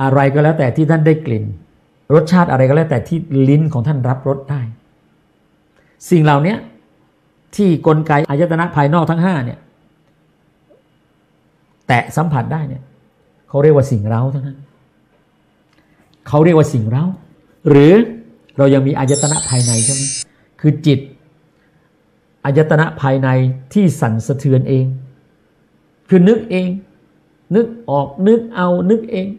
อะไรก็แล้วแต่ที่ท่านได้กลิ่นรสชาติอะไรก็แล้วแต่ที่ลิ้นของท่านรับรสได้สิ่งเหล่านี้ที่กลไกอายตนะภายนอกทั้ง5เนี่ยแตะสัมผัสได้เนี่ยเขาเรียกว่าสิ่งเร้าเท่านั้นเขาเรียกว่าสิ่งเร้าหรือเรายังมีอายตนะภายในใช่ไหมคือจิตอายตนะภายในที่สั่นสะเทือนเองคือนึกเองนึกออกนึกเอานึกเอง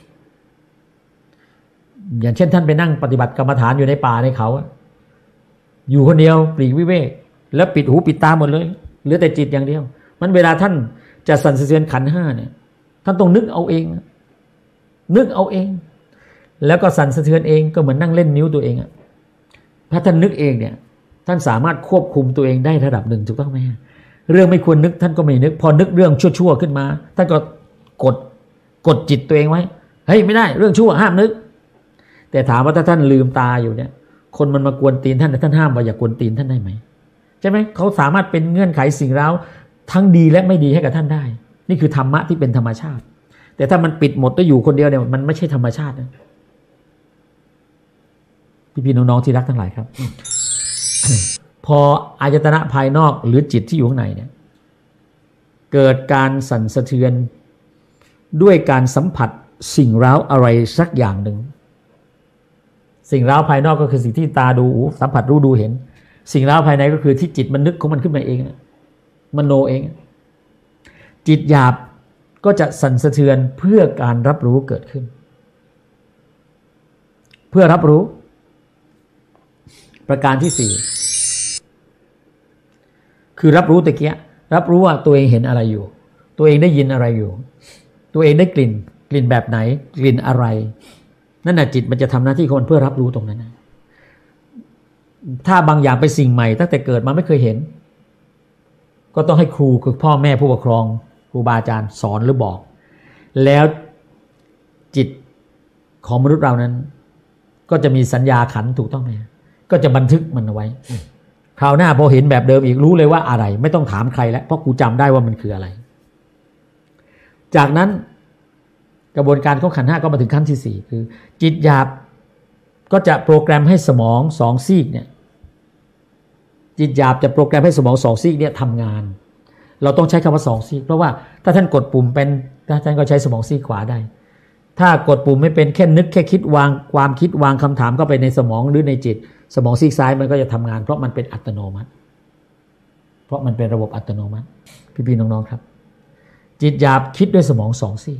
อย่างเช่นท่านไปนั่งปฏิบัติกรรมฐานอยู่ในป่าในเขาอยู่คนเดียวปลีกวิเวกแล้วปิดหูปิดตาหมดเลยเหลือแต่จิตอย่างเดียวมันเวลาท่านจะสั่นสะเทือนขันธ์5เนี่ยท่านต้องนึกเอาเองนึกเอาเองแล้วก็สั่นสะเทือนเองก็เหมือนนั่งเล่นนิ้วตัวเองถ้าท่านนึกเองเนี่ยท่านสามารถควบคุมตัวเองได้ระดับหนึ่งถูกต้องไหมเรื่องไม่ควรนึกท่านก็ไม่นึกพอนึกเรื่องชั่วๆขึ้นมาท่านก็กดจิตตัวเองไว้เฮ้ยไม่ได้เรื่องชั่วห้ามนึกแต่ถามว่าถ้าท่านลืมตาอยู่เนี่ยคนมันมากวนตีนท่านห้ามว่าอย่ากวนตีนท่านได้ไหมใช่ไหมเขาสามารถเป็นเงื่อนไขสิ่งเร้าทั้งดีและไม่ดีให้กับท่านได้นี่คือธรรมะที่เป็นธรรมชาติแต่ถ้ามันปิดหมดแล้วอยู่คนเดียวเนี่ยมันไม่ใช่ธรรมชาตินะพี่น้องๆที่รักทั้งหลายครับ พออายตนะภายนอกหรือจิตที่อยู่ข้างในเนี่ยเกิดการสั่นสะเทือนด้วยการสัมผัสสิ่งเร้าอะไรสักอย่างหนึ่งสิ่งเร้าภายนอกก็คือสิ่งที่ตาดูสัมผัสรู้ดูเห็นสิ่งเร้าภายในก็คือที่จิตมันนึกของมันขึ้นมาเองมโนเองจิตหยาบก็จะสั่นสะเทือนเพื่อการรับรู้เกิดขึ้นเพื่อรับรู้ประการที่4คือรับรู้ตะเกียรับรู้ว่าตัวเองเห็นอะไรอยู่ตัวเองได้ยินอะไรอยู่ตัวเองได้กลิ่นแบบไหนกลิ่นอะไรนั่นน่ะจิตมันจะทำหน้าที่ของมันเพื่อรับรู้ตรงนั้นถ้าบางอย่างเป็นสิ่งใหม่ตั้งแต่เกิดมาไม่เคยเห็นก็ต้องให้ครูคือพ่อแม่ผู้ปกครองครูบาอาจารย์สอนหรือบอกแล้วจิตของมนุษย์เรานั้นก็จะมีสัญญาขันธ์ถูกต้องไหมก็จะบันทึกมันเอาไว้คราวหน้าพอเห็นแบบเดิมอีกรู้เลยว่าอะไรไม่ต้องถามใครแล้วเพราะกูจำได้ว่ามันคืออะไรจากนั้นกระบวนการของขันธ์5ก็มาถึงขั้นที่4คือจิตหยาบก็จะโปรแกรมให้สมอง2ซีกเนี่ยจิตหยาบจะโปรแกรมให้สมอง2ซีกเนี่ยทำงานเราต้องใช้คำว่า2ซีกเพราะว่าถ้าท่านกดปุ่มเป็นท่านก็ใช้สมองซีกขวาได้ถ้ากดปุ่มไม่เป็นแค่นึกแค่คิดวางความคิดวางคำถามเข้าไปในสมองหรือในจิตสมองซีกซ้ายมันก็จะทำงานเพราะมันเป็นอัตโนมัติเพราะมันเป็นระบบอัตโนมัติพี่ๆน้องๆครับจิตหยาบคิดด้วยสมอง2ซีก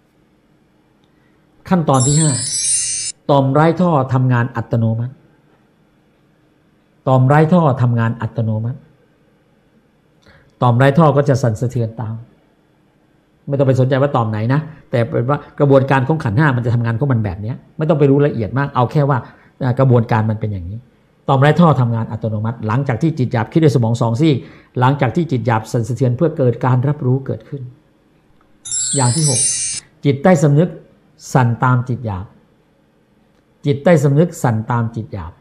ขั้นตอนที่5ต่อมไร้ท่อทำงานอัตโนมัติต่อมไร้ท่อทำงานอัตโนมัติต่อมไร้ท่อก็จะสั่นสะเทือนตามไม่ต้องไปสนใจว่าต่อมไหนนะแต่เป็นว่ากระบวนการของขันธ์5มันจะทำงานของมันแบบนี้ไม่ต้องไปรู้ละเอียดมากเอาแค่ว่ากระบวนการมันเป็นอย่างนี้ต่อมไร้ท่อทำงานอัตโนมัติหลังจากที่จิตหยาบคิดด้วยสมอง2ซีกหลังจากที่จิตหยาบสั่นสะเทือนเพื่อเกิดการรับรู้เกิดขึ้นอย่างที่6จิตใต้สำนึกสั่นตามจิตหยาบจิตใต้สำนึกสั่นตามจิตหยาบ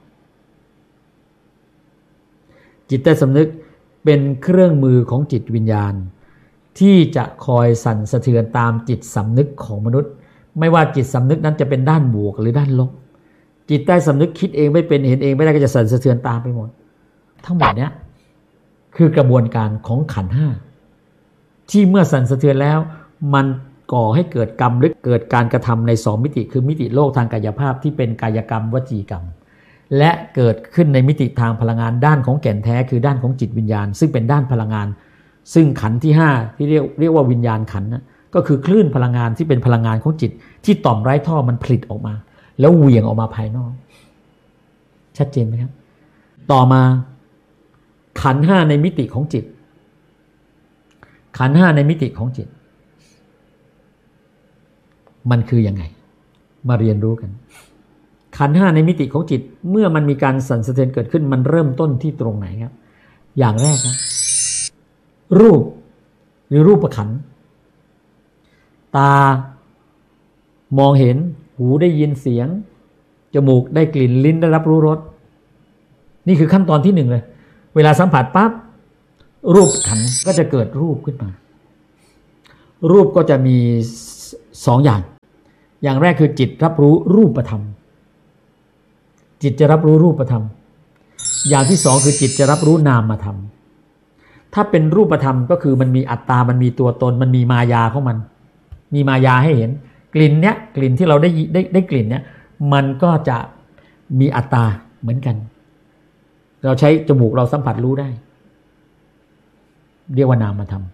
จิตใต้สำนึกเป็นเครื่องมือของจิตวิญญาณที่จะคอยสั่นสะเทือนตามจิตสำนึกของมนุษย์ไม่ว่าจิตสำนึกนั้นจะเป็นด้านบวกหรือด้านลบจิตใต้สำนึกคิดเองไม่เป็นเห็นเองไม่ได้ก็จะสั่นสะเทือนตามไปหมดทั้งหมดเนี้ยคือกระบวนการของขันธ์5ที่เมื่อสั่นสะเทือนแล้วมันก่อให้เกิดกรรมหรือเกิดการกระทำใน2มิติคือมิติโลกทางกายภาพที่เป็นกายกรรมวจีกรรมและเกิดขึ้นในมิติทางพลังงานด้านของแก่นแท้คือด้านของจิตวิญญาณซึ่งเป็นด้านพลังงานซึ่งขันธ์ที่5ที่เรียกว่าวิญญาณขันธ์ก็คือคลื่นพลังงานที่เป็นพลังงานของจิตที่ต่อมไร้ท่อมันผลิตออกมาแล้วเหวี่ยงออกมาภายนอกชัดเจนไหมครับต่อมาขันธ์5ในมิติของจิตขันธ์5ในมิติของจิตมันคือยังไงมาเรียนรู้กันขันธ์5ในมิติของจิตเมื่อมันมีการสั่นสะเทือนเกิดขึ้นมันเริ่มต้นที่ตรงไหนครับอย่างแรกครับรูปหรือรูปขันธ์ตามองเห็นหูได้ยินเสียงจมูกได้กลิ่นลิ้นได้รับรู้รสนี่คือขั้นตอนที่1เลยเวลาสัมผัสปั๊บรูปขันธ์ก็จะเกิดรูปขึ้นมารูปก็จะมี2อย่างอย่างแรกคือจิตรับรู้รูปธรรมจิตจะรับรู้รูปธรรมอย่างที่สองคือจิตจะรับรู้นามธรรมถ้าเป็นรูปธรรมก็คือมันมีอัตตามันมีตัวตนมันมีมายาของมันมีมายาให้เห็นกลิ่นเนี้ยกลิ่นที่เราได้กลิ่นเนี้ยมันก็จะมีอัตตาเหมือนกันเราใช้จมูกเราสัมผัสรู้ได้เรียกว่านามธรรม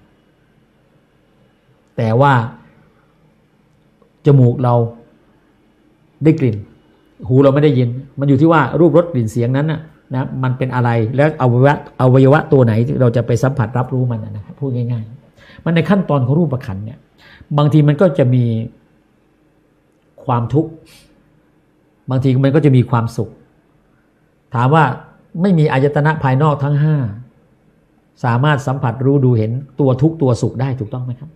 แต่ว่าจมูกเราได้กลิ่นหูเราไม่ได้ยินมันอยู่ที่ว่ารูปรสกลิ่นเสียงนั้นนะมันเป็นอะไรแล้วอวัยวะตัวไหนเราจะไปสัมผัสรับรู้มันนะครับพูดง่ายๆมันในขั้นตอนของรูปขันธ์เนี่ยบางทีมันก็จะมีความทุกข์บางทีมันก็จะมีความสุขถามว่าไม่มีอายตนะภายนอกทั้งห้าสามารถสัมผัสรู้ดูเห็นตัวทุกข์ตัวสุขได้ถูกต้องไหมครับ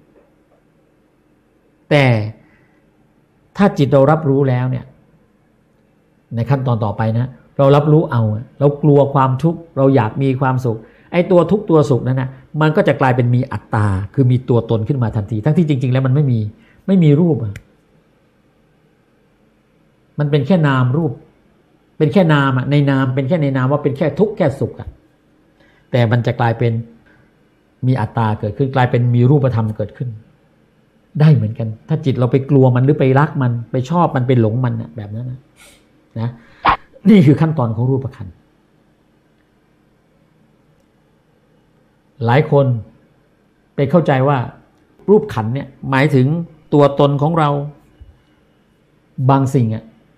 แต่ถ้าจิตเรารับรู้แล้วเนี่ยในขั้นตอนต่อไปนะเรารับรู้เอาเรากลัวความทุกข์เราอยากมีความสุขไอ้ตัวทุกข์ตัวสุขนั้นนะมันก็จะกลายเป็นมีอัตตาคือมีตัวตนขึ้นมาทันทีทั้งที่จริงๆแล้วมันไม่มีรูปมันเป็นแค่นามรูปเป็นแค่นามในนามเป็นแค่ในนามว่าเป็นแค่ทุกข์แค่สุขแต่มันจะกลายเป็นมีอัตตาเกิดขึ้นกลายเป็นมีรูปธรรมเกิดขึ้นได้เหมือนกันถ้าจิตเราไปกลัวมันหรือไปรักมันไปชอบมันไปหลงมันแบบนั้นนะนี่คือขั้นตอนของรูปขันธ์หลายคนไปเข้าใจว่ารูปขันธ์เนี่ยหมายถึงตัวตนของเราบางสิ่ง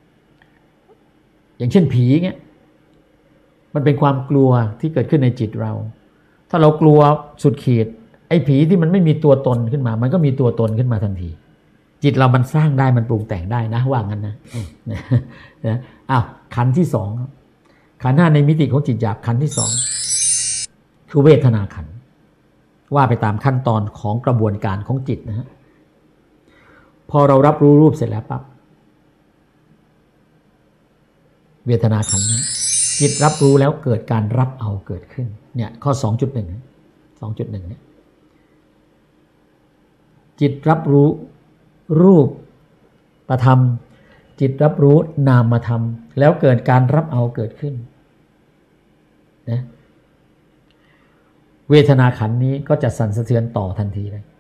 อย่างเช่นผีเงี้ยมันเป็นความกลัวที่เกิดขึ้นในจิตเราถ้าเรากลัวสุดขีดไอ้ผีที่มันไม่มีตัวตนขึ้นมามันก็มีตัวตนขึ้นมาทันทีจิตเรามันสร้างได้มันปรุงแต่งได้นะว่างั้นนะขันธ์ที่สองขันธ์ห้าในมิติของจิตหยาบขันธ์ที่สองคือเวทนาขันธ์ว่าไปตามขั้นตอนของกระบวนการของจิตนะฮะพอเรารับรู้รูปเสร็จแล้วปั๊บเวทนาขันธ์นะจิตรับรู้แล้วเกิดการรับเอาเกิดขึ้นเนี่ยข้อ 2.1 เนี่ยจิตรับรู้รูปธรรมจิตรับรู้นามธรรมแล้วเกิดการรับเอาเกิดขึ้นนะเวทนาขันธ์นี้ก็จะสั่นสะเทือนต่อทันทีเลย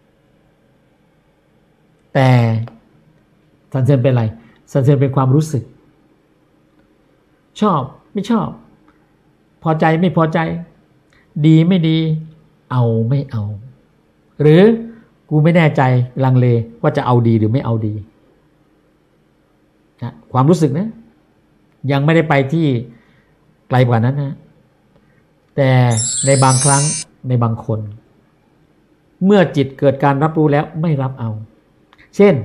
แต่สั่นสะเทือนเป็นอะไรสั่นสะเทือนเป็นความรู้สึกชอบไม่ชอบพอใจไม่พอใจดีไม่ดีเอาไม่เอาหรือกูไม่แน่ใจลังเลว่าจะเอาดีหรือไม่เอาดีนะความรู้สึกนะยังไม่ได้ไปที่ไกลกว่านั้นนะแต่ในบางครั้งในบางคนเมื่อจิตเกิดการรับรู้แล้วไม่รับเอาเช่น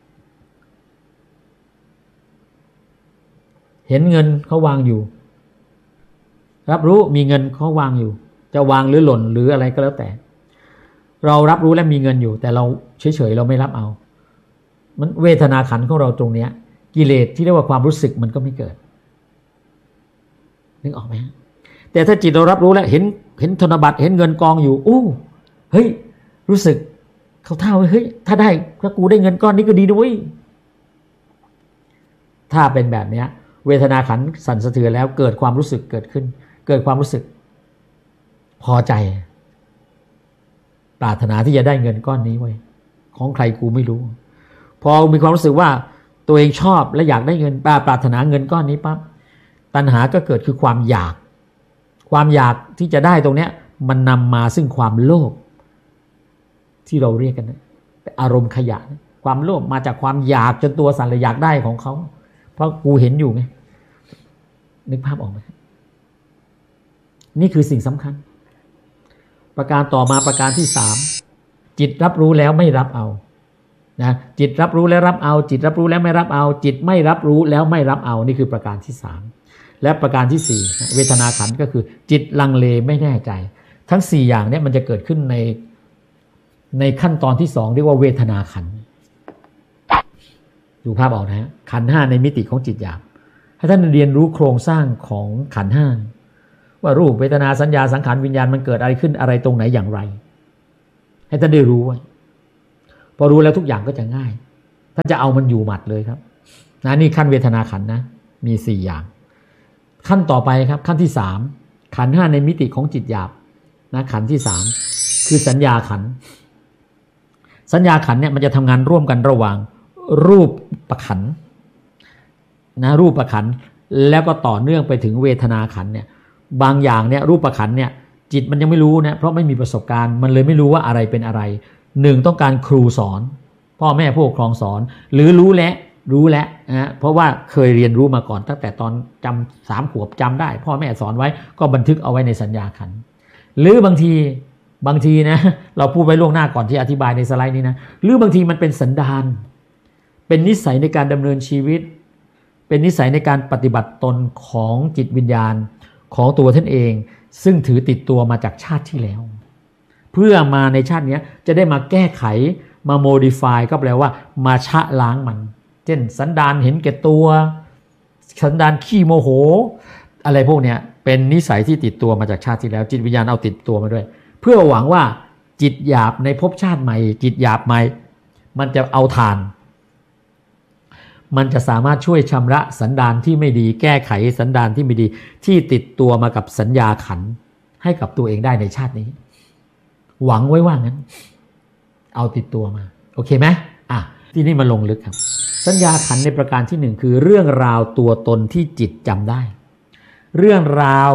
เห็นเงินเขาวางอยู่รับรู้มีเงินเขาวางอยู่จะวางหรือหล่นหรืออะไรก็แล้วแต่เรารับรู้และมีเงินอยู่แต่เราเฉยๆเราไม่รับเอามันเวทนาขันธ์ของเราตรงเนี้ยกิเลสที่เรียกว่าความรู้สึกมันก็ไม่เกิดนึกออกไหมแต่ถ้าจิตเรารับรู้แล้วเห็นธนบัตรเห็นเงินกองอยู่อู้เฮ้ยรู้สึกเขาเท่าเฮ้ยถ้าได้ถ้ากูได้เงินก้อนนี้ก็ดีด้วยถ้าเป็นแบบเนี้ยเวทนาขันธ์สั่นสะเทือนแล้วเกิดความรู้สึกเกิดขึ้นเกิดความรู้สึกพอใจปรารถนาที่จะได้เงินก้อนนี้ไว้ของใครกูไม่รู้พอมีความรู้สึกว่าตัวเองชอบและอยากได้เงินปรารถนาเงินก้อนนี้ปั๊บตัณหาก็เกิดคือความอยากที่จะได้ตรงเนี้ยมันนำมาซึ่งความโลภที่เราเรียกกันนะอารมณ์ขยะความโลภมาจากความอยากจนตัวสั่นเลยอยากได้ของเขาเพราะกูเห็นอยู่ไงนึกภาพออกไหมนี่คือสิ่งสำคัญประการต่อมาประการที่สามจิตรับรู้แล้วไม่รับเอานะจิตรับรู้แล้วรับเอาจิตรับรู้แล้วไม่รับเอาจิตไม่รับรู้แล้วไม่รับเอานี่คือประการที่สามและประการที่สี่เวทนาขันธ์ก็คือจิตลังเลไม่แน่ใจทั้งสี่อย่างนี้มันจะเกิดขึ้นในขั้นตอนที่สองเรียกว่าเวทนาขันธ์ดูภาพออกนะฮะขันธ์ห้าในมิติของจิตหยาบให้ท่านเรียนรู้โครงสร้างของขันธ์ห้าว่ารูปเวทนาสัญญาสังขารวิญญาณมันเกิดอะไรขึ้นอะไรตรงไหนอย่างไรให้ท่านได้รู้ไว้พอรู้แล้วทุกอย่างก็จะง่ายถ้าจะเอามันอยู่หมัดเลยครับนะนี่ขั้นเวทนาขันธ์นะมี4อย่างขั้นต่อไปครับขั้นที่3ขันธ์5ในมิติของจิตหยาบนะขันธ์ที่3คือสัญญาขันธ์สัญญาขันธ์เนี่ยมันจะทำงานร่วมกันระหว่างรูปประขันธ์นะรูปประขันธ์แล้วก็ต่อเนื่องไปถึงเวทนาขันธ์เนี่ยบางอย่างเนี่ยรูปประขันธ์เนี่ยจิตมันยังไม่รู้นะเพราะไม่มีประสบการณ์มันเลยไม่รู้ว่าอะไรเป็นอะไร1ต้องการครูสอนพ่อแม่ผู้ปกครองสอนหรือรู้แล้วนะเพราะว่าเคยเรียนรู้มาก่อนตั้งแต่ตอนจำ3 ขวบจำได้พ่อแม่สอนไว้ก็บันทึกเอาไว้ในสัญญาขันธ์หรือบางทีนะเราพูดไว้ล่วงหน้าก่อนที่อธิบายในสไลด์นี้นะหรือบางทีมันเป็นสันดานเป็นนิสัยในการดำเนินชีวิตเป็นนิสัยในการปฏิบัติตนของจิตวิญญาณของตัวท่านเองซึ่งถือติดตัวมาจากชาติที่แล้วเพื่อมาในชาตินี้จะได้มาแก้ไขมาโมดิฟายก็แปลว่ามาชะล้างมันเช่นสันดานเห็นแก่ตัวสันดานขี้โมโหอะไรพวกเนี้ยเป็นนิสัยที่ติดตัวมาจากชาติที่แล้วจิตวิญญาณเอาติดตัวมาด้วยเพื่อหวังว่าจิตหยาบในภพชาติใหม่จิตหยาบใหม่มันจะเอาทานมันจะสามารถช่วยชำระสันดานที่ไม่ดีแก้ไขสันดานที่ไม่ดีที่ติดตัวมากับสัญญาขันธ์ให้กับตัวเองได้ในชาตินี้หวังไว้ว่างั้นเอาติดตัวมาโอเคไหมที่นี่มาลงลึกครับสัญญาขันธ์ในประการที่1คือเรื่องราวตัวตนที่จิตจำได้เรื่องราว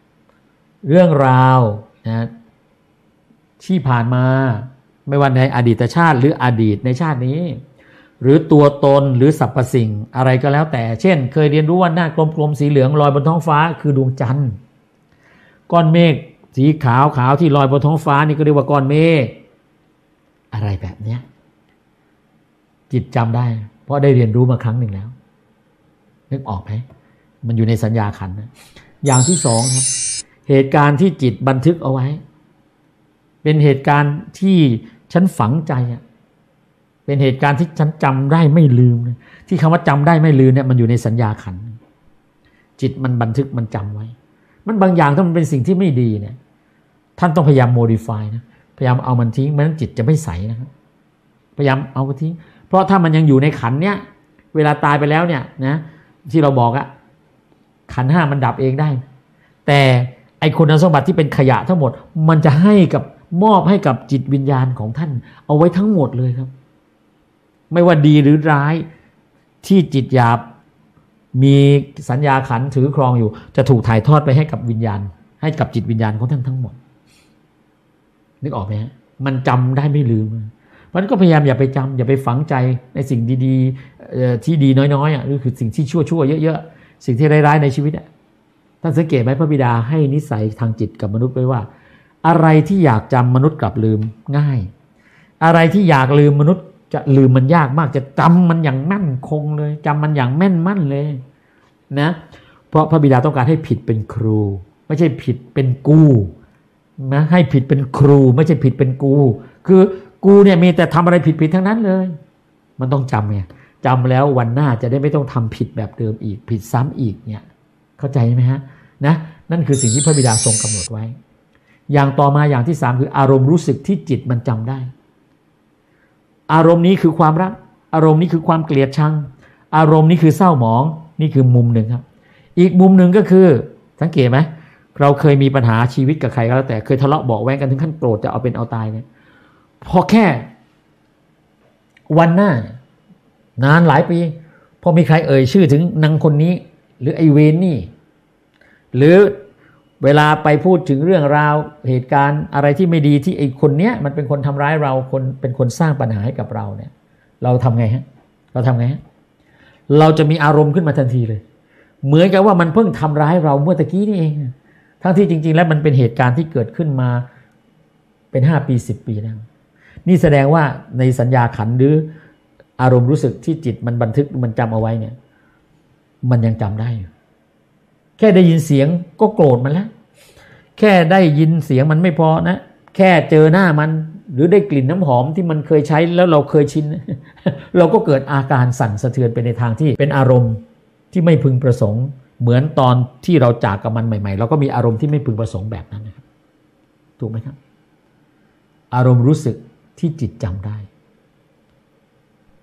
นะที่ผ่านมาไม่ว่าในอดีตชาติหรืออดีตในชาตินี้หรือตัวตนหรือสรรพสิ่งอะไรก็แล้วแต่เช่นเคยเรียนรู้ว่าหน้ากลมๆสีเหลืองลอยบนท้องฟ้าคือดวงจันทร์ก้อนเมฆสีขาวที่ลอยบนท้องฟ้านี่ก็เรียกว่าก้อนเมฆอะไรแบบเนี้ยจิตจำได้เพราะได้เรียนรู้มาครั้งหนึ่งแล้วนึกออกไหมมันอยู่ในสัญญาขันธ์นะอย่างที่2ครับเหตุการณ์ที่จิตบันทึกเอาไว้เป็นเหตุการณ์ที่ฉันฝังใจเป็นเหตุการณ์ที่ฉันจำได้ไม่ลืมที่คำว่าจำได้ไม่ลืมเนี่ยมันอยู่ในสัญญาขันธ์จิตมันบันทึกมันจำไว้มันบางอย่างถ้ามันเป็นสิ่งที่ไม่ดีเนี่ยท่านต้องพยายามโมดิฟายนะพยายามเอามันทิ้งไม่งั้นจิตจะไม่ใสนะครับพยายามเอาไปทิ้งเพราะถ้ามันยังอยู่ในขันธ์เนี่ยเวลาตายไปแล้วเนี่ยนะที่เราบอกขันธ์5มันดับเองได้แต่ไอคุณสมบัติที่เป็นขยะทั้งหมดมันจะให้กับมอบให้กับจิตวิญญาณของท่านเอาไว้ทั้งหมดเลยครับไม่ว่าดีหรือร้ายที่จิตหยาบมีสัญญาขันธ์ถือครองอยู่จะถูกถ่ายทอดไปให้กับวิญญาณให้กับจิตวิญญาณของท่านทั้งหมดนึกออกไหมฮะมันจำได้ไม่ลืมเพราะฉะนั้นก็พยายามอย่าไปจำอย่าไปฝังใจในสิ่งดีๆที่ดีน้อยๆหรือคือสิ่งที่ชั่วๆเยอะๆสิ่งที่ร้ายๆในชีวิตท่านสังเกตไหมพระบิดาให้นิสัยทางจิตกับมนุษย์ไว้ว่าอะไรที่อยากจำมนุษย์กลับลืมง่ายอะไรที่อยากลืมมนุษย์จะลืมมันยากมากจะจำมันอย่างมั่นคงเลยจำมันอย่างแม่นมั่นเลยนะเพราะพระบิดาต้องการให้ผิดเป็นครูไม่ใช่ผิดเป็นกูนะให้ผิดเป็นครูไม่ใช่ผิดเป็นกูคือกูเนี่ยมีแต่ทำอะไรผิดๆทั้งนั้นเลยมันต้องจำไงจำแล้ววันหน้าจะได้ไม่ต้องทำผิดแบบเดิมอีกผิดซ้ำอีกเนี่ยเข้าใจไหมฮะนะนั่นคือสิ่งที่พระบิดาทรงกำหนดไว้อย่างต่อมาอย่างที่3คืออารมณ์รู้สึกที่จิตมันจำได้อารมณ์นี้คือความรักอารมณ์นี้คือความเกลียดชังอารมณ์นี้คือเศร้าหมองนี่คือมุมหนึ่งครับอีกมุมหนึ่งก็คือสังเกตไหมเราเคยมีปัญหาชีวิตกับใครก็แล้วแต่เคยทะเลาะเบาะแว้งกันถึงขั้นโกรธจะเอาเป็นเอาตายเนี่ยพอแค่วันหน้านานหลายปีพอมีใครเอ่ยชื่อถึงนางคนนี้หรือไอเวนนี่หรือเวลาไปพูดถึงเรื่องราวเหตุการณ์อะไรที่ไม่ดีที่ไอคนเนี้ยมันเป็นคนทำร้ายเราคนเป็นคนสร้างปัญหาให้กับเราเนี่ยเราทำไงฮะเราจะมีอารมณ์ขึ้นมาทันทีเลยเหมือนกับว่ามันเพิ่งทำร้ายเราเมื่อตะกี้นี่เองทั้งที่จริงๆแล้วมันเป็นเหตุการณ์ที่เกิดขึ้นมาเป็น5 ปี10 ปีแล้วนี่แสดงว่าในสัญญาขันธ์หรืออารมณ์รู้สึกที่จิตมันบันทึกมันจำเอาไว้เนี่ยมันยังจำได้อยู่แค่ได้ยินเสียงก็โกรธมันแล้วแค่ได้ยินเสียงมันไม่พอนะแค่เจอหน้ามันหรือได้กลิ่นน้ำหอมที่มันเคยใช้แล้วเราเคยชิน เราก็เกิดอาการสั่นสะเทือนไปในทางที่เป็นอารมณ์ที่ไม่พึงประสงค์เหมือนตอนที่เราจากกับมันใหม่ๆเราก็มีอารมณ์ที่ไม่พึงประสงค์แบบนั้นนะครับถูกไหมครับอารมณ์รู้สึกที่จิตจำได้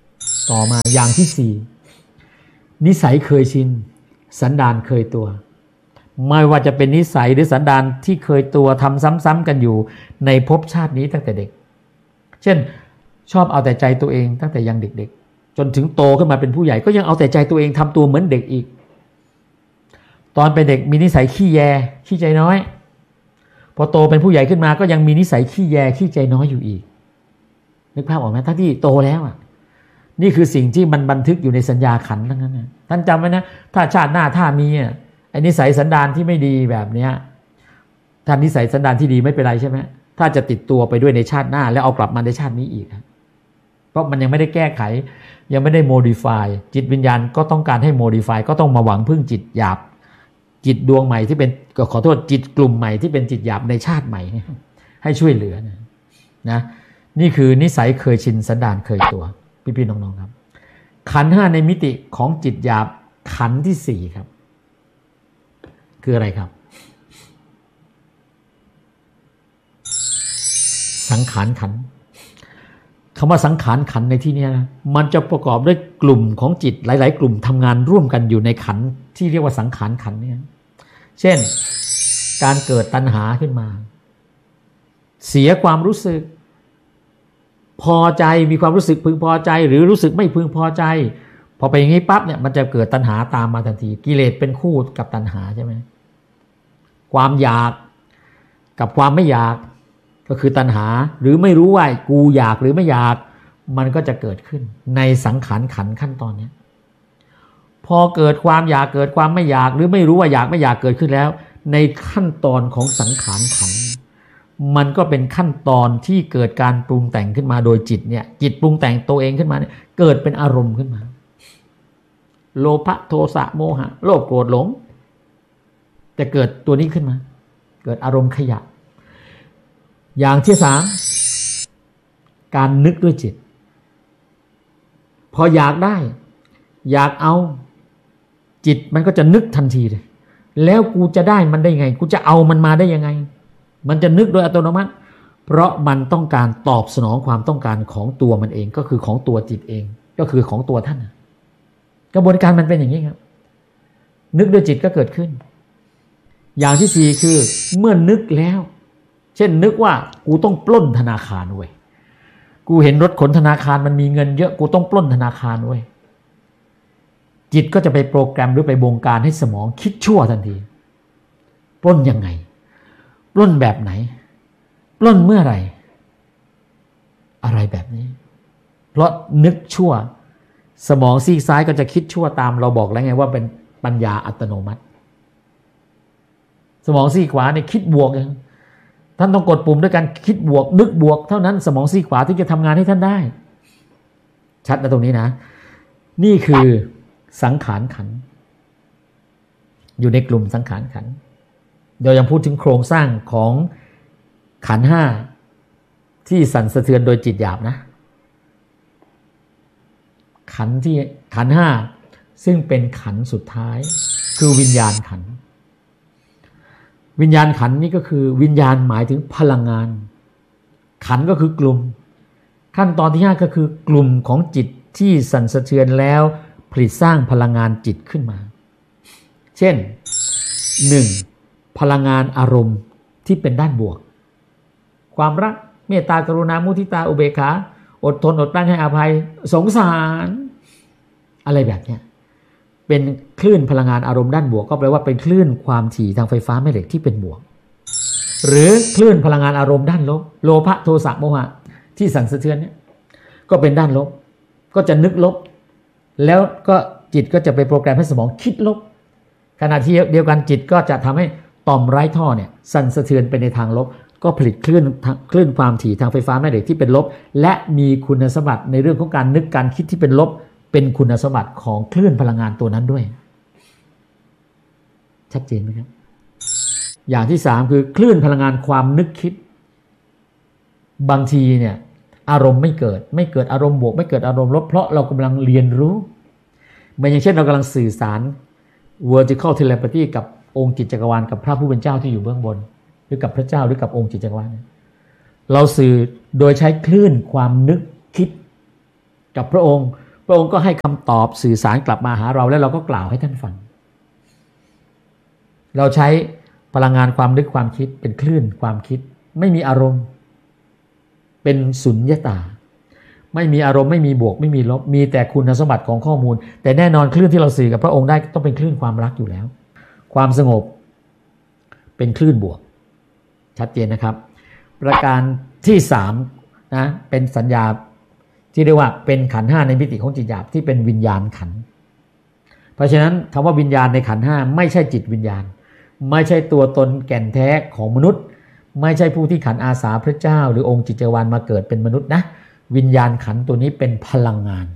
ต่อมาอย่างที่สี่นิสัยเคยชินสันดานเคยตัวไม่ว่าจะเป็นนิสัยหรือสันดานที่เคยตัวทำซ้ำๆกันอยู่ในภพชาตินี้ตั้งแต่เด็กเช่นชอบเอาแต่ใจตัวเองตั้งแต่ยังเด็กๆจนถึงโตขึ้นมาเป็นผู้ใหญ่ก็ยังเอาแต่ใจตัวเองทำตัวเหมือนเด็กอีกตอนเป็นเด็กมีนิสัยขี้แยขี้ใจน้อยพอโตเป็นผู้ใหญ่ขึ้นมาก็ยังมีนิสัยขี้แยขี้ใจน้อยอยู่อีกนึกภาพออกไหมทั้งที่โตแล้วอ่ะนี่คือสิ่งที่มันบันทึกอยู่ในสัญญาขันธ์ทั้งนั้นนะท่านจำไว้นะถ้าชาติหน้าถ้ามีไอ้นิสัยสันดานที่ไม่ดีแบบเนี้ยถ้านิสัยสันดานที่ดีไม่เป็นไรใช่ไหมถ้าจะติดตัวไปด้วยในชาติหน้าแล้วเอากลับมาในชาตินี้อีกเพราะมันยังไม่ได้แก้ไขยังไม่ได้โมดิฟายจิตวิญญาณก็ต้องการให้โมดิฟายก็ต้องมาหวังพึ่งจิตหยาบจิตดวงใหม่ที่เป็นขอโทษจิตกลุ่มใหม่ที่เป็นจิตหยาบในชาติใหม่ให้ช่วยเหลือนะนี่คือนิสัยเคยชินสันดานเคยตัวพี่ๆน้องๆครับขันธ์ห้าในมิติของจิตหยาบขันธ์ที่สี่ครับคืออะไรครับสังขารขันธ์คำว่าสังขารขันธ์ในที่นี้นะมันจะประกอบด้วยกลุ่มของจิตหลายๆกลุ่มทำงานร่วมกันอยู่ในขันธ์ที่เรียกว่าสังขารขันธ์เนี่ยเช่นการเกิดตัณหาขึ้นมาเสียความรู้สึกพอใจมีความรู้สึกพึงพอใจหรือรู้สึกไม่พึงพอใจพอไปอย่างนี้ปั๊บเนี่ยมันจะเกิดตัณหาตามมาทันทีกิเลสเป็นคู่กับตัณหาใช่ไหมความอยากกับความไม่อยากก็คือตัณหาหรือไม่รู้ว่ากูอยากหรือไม่อยากมันก็จะเกิดขึ้นในสังขารขันธ์ขั้นตอนนี้พอเกิดความอยากเกิดความไม่อยากหรือไม่รู้ว่าอยากไม่อยากเกิดขึ้นแล้วในขั้นตอนของสังขารขันธ์มันก็เป็นขั้นตอนที่เกิดการปรุงแต่งขึ้นมาโดยจิตเนี่ยจิตปรุงแต่งตัวเองขึ้นมาเนี่ยเกิดเป็นอารมณ์ขึ้นมาโลภะโทสะโมหะโลภโกรธหลงจะเกิดตัวนี้ขึ้นมาเกิดอารมณ์ขยะอย่างที่สามการนึกด้วยจิตพออยากได้อยากเอาจิตมันก็จะนึกทันทีเลยแล้วกูจะได้มันได้ไงกูจะเอามันมาได้ยังไงมันจะนึกโดยอัตโนมัติเพราะมันต้องการตอบสนองความต้องการของตัวมันเองก็คือของตัวจิตเองก็คือของตัวท่านกระบวนการมันเป็นอย่างนี้ครับนึกด้วยจิตก็เกิดขึ้นอย่างที่สี่คือเมื่อนึกแล้วเช่นนึกว่ากูต้องปล้นธนาคารเว้ยกูเห็นรถขนธนาคารมันมีเงินเยอะกูต้องปล้นธนาคารเว้ยจิตก็จะไปโปรแกรมหรือไปบงการให้สมองคิดชั่วทันทีปล้นยังไงปล้นแบบไหนปล้นเมื่อไหร่อะไรแบบนี้เพราะนึกชั่วสมองซีกซ้ายก็จะคิดชั่วตามเราบอกแล้วไงว่าเป็นปัญญาอัตโนมัติสมองซีกขวาเนี่ยคิดบวกเองท่านต้องกดปุ่มด้วยการคิดบวกนึกบวกเท่านั้นสมองซีกขวาถึงจะทำงานให้ท่านได้ชัดนะตรงนี้นะนี่คือสังขารขันธ์อยู่ในกลุ่มสังขารขันธ์โดยยังพูดถึงโครงสร้างของขันธ์ห้าที่สั่นสะเทือนโดยจิตหยาบนะขันธ์ห้าซึ่งเป็นขันธ์สุดท้ายคือวิญญาณขันธ์วิญญาณขันธ์นี่ก็คือวิญญาณหมายถึงพลังงานขันธ์ก็คือกลุ่มขั้นตอนที่5ก็คือกลุ่มของจิตที่สั่นสะเทือนแล้วผลิตสร้างพลังงานจิตขึ้นมาเช่น 1. พลังงานอารมณ์ที่เป็นด้านบวกความรักเมตตากรุณามุทิตาอุเบกขาอดทนอดกลั้นให้อภัยสงสารอะไรแบบนี้เป็นคลื่นพลังงานอารมณ์ด้านบวกก็แปลว่าเป็นคลื่นความถี่ทางไฟฟ้าแม่เหล็กที่เป็นบวกหรือคลื่นพลังงานอารมณ์ด้านลบโลภะโทสะโมหะที่สั่นสะเทือนเนี่ยก็เป็นด้านลบก็จะนึกลบแล้วก็จิตก็จะไปโปรแกรมให้สมองคิดลบขณะที่เดียวกันจิตก็จะทำให้ต่อมไร้ท่อเนี่ยสั่นสะเทือนไปในทางลบก็ผลิตคลื่นความถี่ทางไฟฟ้าแม่เหล็กที่เป็นลบและมีคุณสมบัติในเรื่องของการนึกการคิดที่เป็นลบเป็นคุณสมบัติของคลื่นพลังงานตัวนั้นด้วยชัดเจนไหมครับอย่างที่3คือคลื่นพลังงานความนึกคิดบางทีเนี่ยอารมณ์ไม่เกิดอารมณ์บวกไม่เกิดอารมณ์ลบเพราะเรากำลังเรียนรู้เหมือนอย่างเช่นเรากำลังสื่อสาร vertical telepathy กับองค์จิตจักรวาลกับพระผู้เป็นเจ้าที่อยู่เบื้องบนหรือกับพระเจ้าหรือกับองค์จิตจักรวาลเราสื่อโดยใช้คลื่นความนึกคิดกับพระองค์พระองค์ก็ให้คำตอบสื่อสารกลับมาหาเราแล้วเราก็กล่าวให้ท่านฟังเราใช้พลังงานความนึกความคิดเป็นคลื่นความคิดไม่มีอารมณ์เป็นสุญญตาไม่มีอารมณ์ไม่มีบวกไม่มีลบมีแต่คุณสมบัติของข้อมูลแต่แน่นอนคลื่นที่เราสื่อกับพระองค์ได้ต้องเป็นคลื่นความรักอยู่แล้วความสงบเป็นคลื่นบวกชัดเจนนะครับประการที่3นะเป็นสัญญาที่เรียกว่าเป็นขันธ์5ในมิติของจิตหยาบที่เป็นวิญญาณขันธ์เพราะฉะนั้นคำว่าวิญญาณในขันธ์5ไม่ใช่จิตวิญญาณไม่ใช่ตัวตนแก่นแท้ของมนุษย์ไม่ใช่ผู้ที่ขันอาสาพระเจ้าหรือองค์จิตเจวานมาเกิดเป็นมนุษย์นะวิญญาณขันธ์ตัวนี้เป็นพลังงาน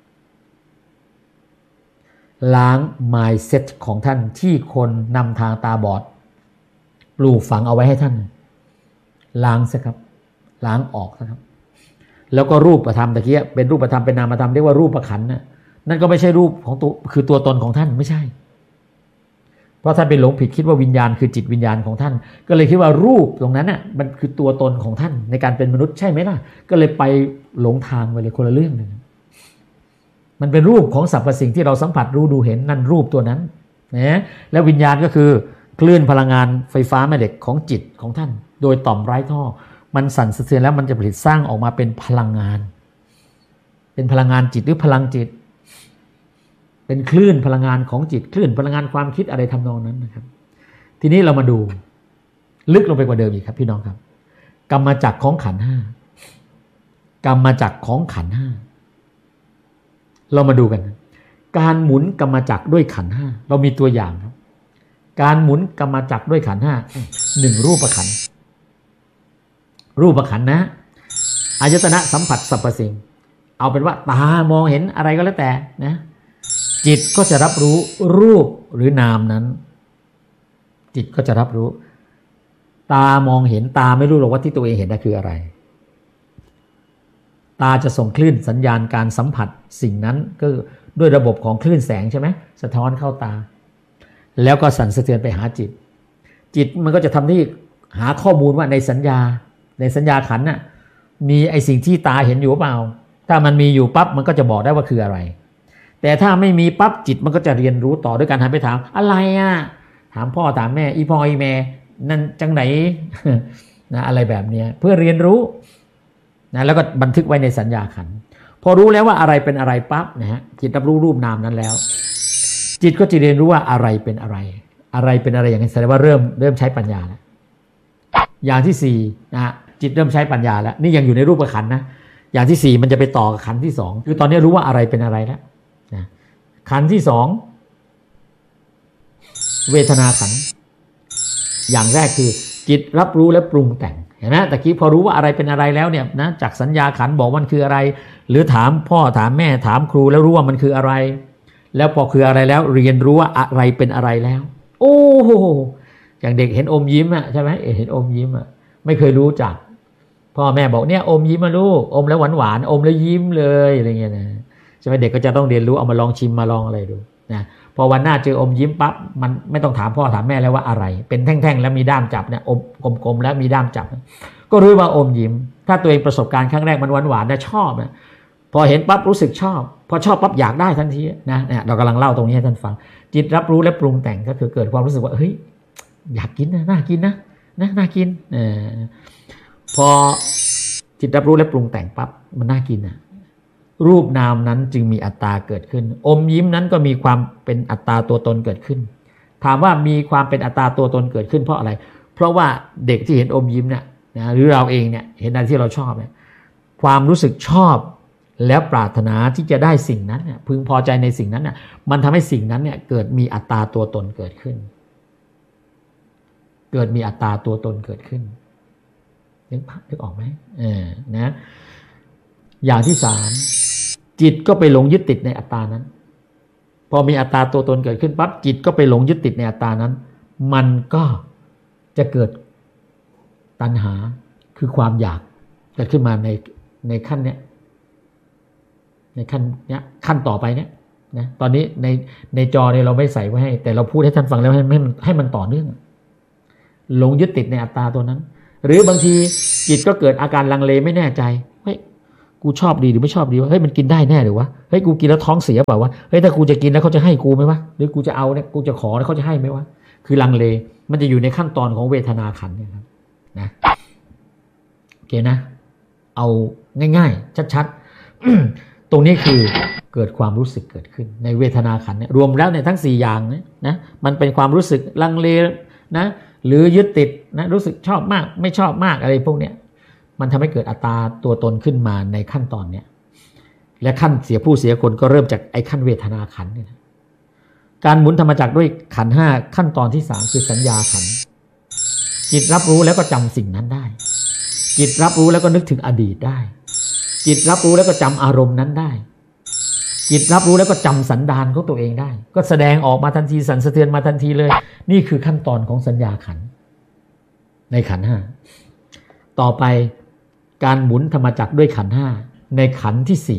ล้าง mindset ของท่านที่คนนำทางตาบอดปลูกฝังเอาไว้ให้ท่านล้างซะครับล้างออกนะครับแล้วก็รูปธรรมตะเกียเป็นรูปธรรมเป็นนามธรรมเรียกว่ารูปขันธ์นั่นก็ไม่ใช่รูปของตัวคือตัวตนของท่านไม่ใช่เพราะท่านไปหลงผิดคิดว่าวิญญาณคือจิตวิญญาณของท่านก็เลยคิดว่ารูปตรงนั้นน่ะมันคือตัวตนของท่านในการเป็นมนุษย์ใช่ไหมล่ะก็เลยไปหลงทางไปเลยคนละเรื่องนึงมันเป็นรูปของสรรพสิ่งที่เราสัมผัสรู้ดูเห็นนั่นรูปตัวนั้นนะแล้ววิญญาณก็คือคลื่นพลังงานไฟฟ้าแม่เหล็กของจิตของท่านโดยต่อมไร้ท่อมันสั่นสะเทือนแล้วมันจะผลิตสร้างออกมาเป็นพลังงานเป็นพลังงานจิตหรือพลังจิตเป็นคลื่นพลังงานของจิตคลื่นพลังงานความคิดอะไรทำนองนั้นนะครับทีนี้เรามาดูลึกลงไปกว่าเดิมอีกครับพี่น้องครับกรรมจักรของขันธ์5กรรมจักรของขันธ์5เรามาดูกันการหมุนกรรมจักรด้วยขันธ์5เรามีตัวอย่างครับการหมุนกรรมจักรด้วยขันธ์5 1รูปขันธ์รูปขันธ์นะอายตนะสัมผัสสรรพสิ่งเอาเป็นว่าตามองเห็นอะไรก็แล้วแต่นะจิตก็จะรับรู้รูปหรือนามนั้นจิตก็จะรับรู้ตามองเห็นตาไม่รู้หรอกว่าที่ตัวเองเห็นนั่นคืออะไรตาจะส่งคลื่นสัญญาณการสัมผัสสิ่งนั้นก็ด้วยระบบของคลื่นแสงใช่ไหมสะท้อนเข้าตาแล้วก็สั่นสะเทือนไปหาจิตจิตมันก็จะทำที่หาข้อมูลว่าในสัญญาขันธ์น่ะมีไอสิ่งที่ตาเห็นอยู่เปล่าถ้ามันมีอยู่ปั๊บมันก็จะบอกได้ว่าคืออะไรแต่ถ้าไม่มีปั๊บจิตมันก็จะเรียนรู้ต่อด้วยการหันไปถามอะไรอ่ะถามพ่อถามแม่อีพ่ออีแม่นั่นจังไหน นะอะไรแบบนี้เพื่อเรียนรู้นะแล้วก็บันทึกไว้ในสัญญาขันธ์พอรู้แล้วว่าอะไรเป็นอะไรปั๊บนะฮะจิตรับรู้รูปนามนั้นแล้วจิตก็จะเรียนรู้ว่าอะไรเป็นอะไรอะไรเป็นอะไรอย่างนี้แสดงว่าเริ่มใช้ปัญญาแล้วอย่างที่4นะจิตเริ่มใช้ปัญญาแล้วนี่ยังอยู่ในรูปขันธ์นะอย่างที่4มันจะไปต่อกับขันธ์ที่2คือตอนนี้รู้ว่าอะไรเป็นอะไรแล้วนะขันธ์ที่2เวทนาขันธ์อย่างแรกคือจิตรับรู้และปรุงแต่งเห็นไหมตะกี้พอรู้ว่าอะไรเป็นอะไรแล้วเนี่ยนะจากสัญญาขันธ์บอกมันคืออะไรหรือถามพ่อถามแม่ถามครูแล้วรู้ว่ามันคืออะไรแล้วพอคืออะไรแล้วเรียนรู้ว่าอะไรเป็นอะไรแล้วโอ้โหอย่างเด็กเห็นอมยิ้มอ่ะใช่ไหมเห็นอมยิ้มอ่ะไม่เคยรู้จักพ่อแม่บอกเนี่ยอมยิ้มมาลูกอมแล้วหวานอมแล้วยิ้มเลยอะไรเงี้ยนะใช่ไหมเด็กก็จะต้องเรียนรู้เอามาลองชิมมาลองอะไรดูนะพอวันหน้าเจออมยิ้มปั๊บมันไม่ต้องถามพ่อถามแม่แล้วว่าอะไรเป็นแท่งๆแล้วมีด้ามจับเนี่ยอมกลมๆแล้วมีด้ามจับก็รู้ว่าอมยิ้มถ้าตัวเองประสบการณ์ครั้งแรกมันหวานนะชอบนะพอเห็นปั๊บรู้สึกชอบพอชอบปั๊บอยากได้ทันทีนะเนี่ยเรากำลังเล่าตรงนี้ให้ท่านฟังจิตรับรู้และปรุงแต่งก็คือเกิดความรู้สึกว่าเฮ้ยอยากกินนะน่ากินนะน่ากินพอจิตรับรู้และปรุงแต่งปั๊บมันน่ากินนะรูปนามนั้นจึงมีอัตตาเกิดขึ้นอมยิ้มนั้นก็มีความเป็นอัตตาตัวตนเกิดขึ้นถามว่ามีความเป็นอัตตาตัวตนเกิดขึ้นเพราะอะไรเพราะว่าเด็กที่เห็นอมยิ้มเนี่ยนะหรือเราเองเนี่ยเห็นอะไรที่เราชอบเนี่ยความรู้สึกชอบแล้วปรารถนาที่จะได้สิ่งนั้นเนี่ยพึงพอใจในสิ่งนั้นเนี่ยมันทำให้สิ่งนั้นเนี่ยเกิดมีอัตตาตัวตนเกิดขึ้นเกิดมีอัตตาตัวตนเกิดขึ้นนึกออกไหมนะอย่างที่3จิตก็ไปหลงยึดติดในอัตตานั้นพอมีอัตตาตัวตนเกิดขึ้นปั๊บจิตก็ไปหลงยึดติดในอัตตานั้นมันก็จะเกิดตัณหาคือความอยากเกิดขึ้นมาในขั้นเนี้ยในขั้นเนี้ยขั้นต่อไปเนี้ยนะตอนนี้ในจอเนี่ยเราไม่ใส่ไว้ให้แต่เราพูดให้ท่านฟังแล้วให้มันต่อเนื่องหลงยึดติดในอัตตาตัวนั้นหรือบางทีจิตก็เกิดอาการลังเลไม่แน่ใจเฮ้ยกูชอบดีหรือไม่ชอบดีวะเฮ้ยมันกินได้แน่หรือวะเฮ้ยกูกินแล้วท้องเสียเปล่าวะเฮ้ยถ้ากูจะกินแล้วเขาจะให้กูไหมวะหรือกูจะเอาเนี่ยกูจะขอแล้วเขาจะให้ไหมวะคือลังเลมันจะอยู่ในขั้นตอนของเวทนาขันธ์เนี่ยครับนะโอเคนะเอาง่ายๆชัดๆ ตรงนี้คือเกิดความรู้สึกเกิดขึ้นในเวทนาขันธ์เนี่ยรวมแล้วเนี่ยทั้ง4อย่างนะมันเป็นความรู้สึกลังเลนะหรือยึดติดนะรู้สึกชอบมากไม่ชอบมากอะไรพวกเนี้ยมันทำให้เกิดอัตตาตัวตนขึ้นมาในขั้นตอนเนี้ยและขั้นเสียผู้เสียคนก็เริ่มจากไอ้ขั้นเวทนาขันธ์เนี่ยการหมุนธรรมจักรด้วยขันธ์5ขั้นตอนที่3คือสัญญาขันธ์จิตรับรู้แล้วก็จำสิ่งนั้นได้จิตรับรู้แล้วก็นึกถึงอดีตได้จิตรับรู้แล้วก็จำอารมณ์นั้นได้จิตรับรู้แล้วก็จำสันดานของตัวเองได้ก็แสดงออกมาทันทีสั่นสะเทือนมาทันทีเลยนี่คือขั้นตอนของสัญญาขันธ์ในขันธ์5ต่อไปการหมุนธรรมจักรด้วยขันธ์5ในขันธ์ที่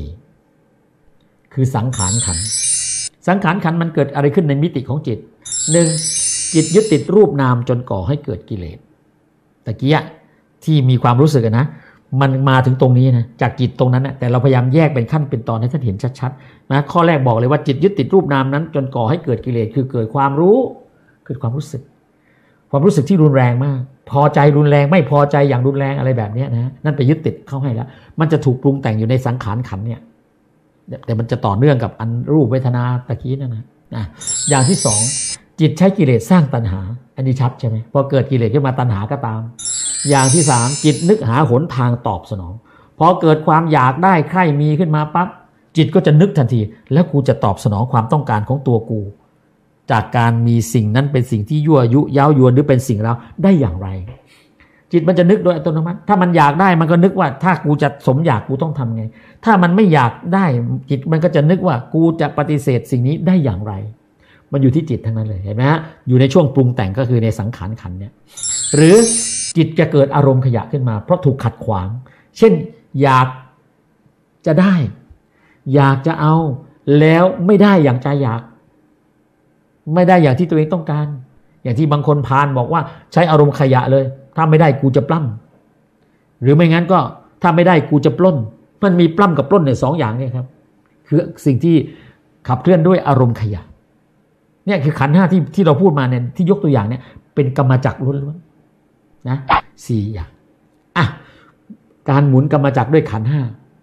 4คือสังขารขันธ์สังขารขันธ์มันเกิดอะไรขึ้นในมิติของจิต 1. จิตยึดติดรูปนามจนก่อให้เกิดกิเลสตะกี้ที่มีความรู้สึกนะมันมาถึงตรงนี้นะจากจิตตรงนั้นนะแต่เราพยายามแยกเป็นขั้นเป็นตอนให้ท่านเห็นชัดๆนะข้อแรกบอกเลยว่าจิตยึดติดรูปนามนั้นจนก่อให้เกิดกิเลสคือเกิดความรู้เกิดความรู้สึกที่รุนแรงมากพอใจรุนแรงไม่พอใจอย่างรุนแรงอะไรแบบนี้นะนั่นไปยึดติดเข้าให้แล้วมันจะถูกปรุงแต่งอยู่ในสังขารขันธ์เนี่ยแต่มันจะต่อเนื่องกับอันรูปเวทนาตะกี้นั่นนะอย่างที่สองจิตใช้กิเลสสร้างตัณหาอันนี้ชัดใช่ไหมพอเกิดกิเลสขึ้นมาตัณหาก็ตามอย่างที่สามจิตนึกหาหนทางตอบสนองพอเกิดความอยากได้ใคร่มีขึ้นมาปั๊บจิตก็จะนึกทันทีแล้วกูจะตอบสนองความต้องการของตัวกูจากการมีสิ่งนั้นเป็นสิ่งที่ยั่วยุเย้ายวนหรือเป็นสิ่งเราได้อย่างไรจิตมันจะนึกโดยอัตโนมัติถ้ามันอยากได้มันก็นึกว่าถ้ากูจะสมอยากกูต้องทำไงถ้ามันไม่อยากได้จิตมันก็จะนึกว่ากูจะปฏิเสธสิ่งนี้ได้อย่างไรมันอยู่ที่จิตทั้งนั้นเลยเห็นไหมฮะอยู่ในช่วงปรุงแต่งก็คือในสังขารขันธ์เนี่ยหรือจิตจะเกิดอารมณ์ขยะขึ้นมาเพราะถูกขัดขวางเช่นอยากจะได้อยากจะเอาแล้วไม่ได้อย่างใจอยากไม่ได้อย่างที่ตัวเองต้องการอย่างที่บางคนพานบอกว่าใช้อารมณ์ขยะเลยถ้าไม่ได้กูจะปล้ำหรือไม่งั้นก็ถ้าไม่ได้กูจะปล้นมันมีปล้ำกับปล้นเนี่ย2อย่างเนี่ยครับคือสิ่งที่ขับเคลื่อนด้วยอารมณ์ขยะเนี่ยคือขันธ์5ที่เราพูดมาเนี่ยที่ยกตัวอย่างเนี่ยเป็นกรรมจักรล้วนๆนะ4อย่างการหมุนกรรมจักรด้วยขันธ์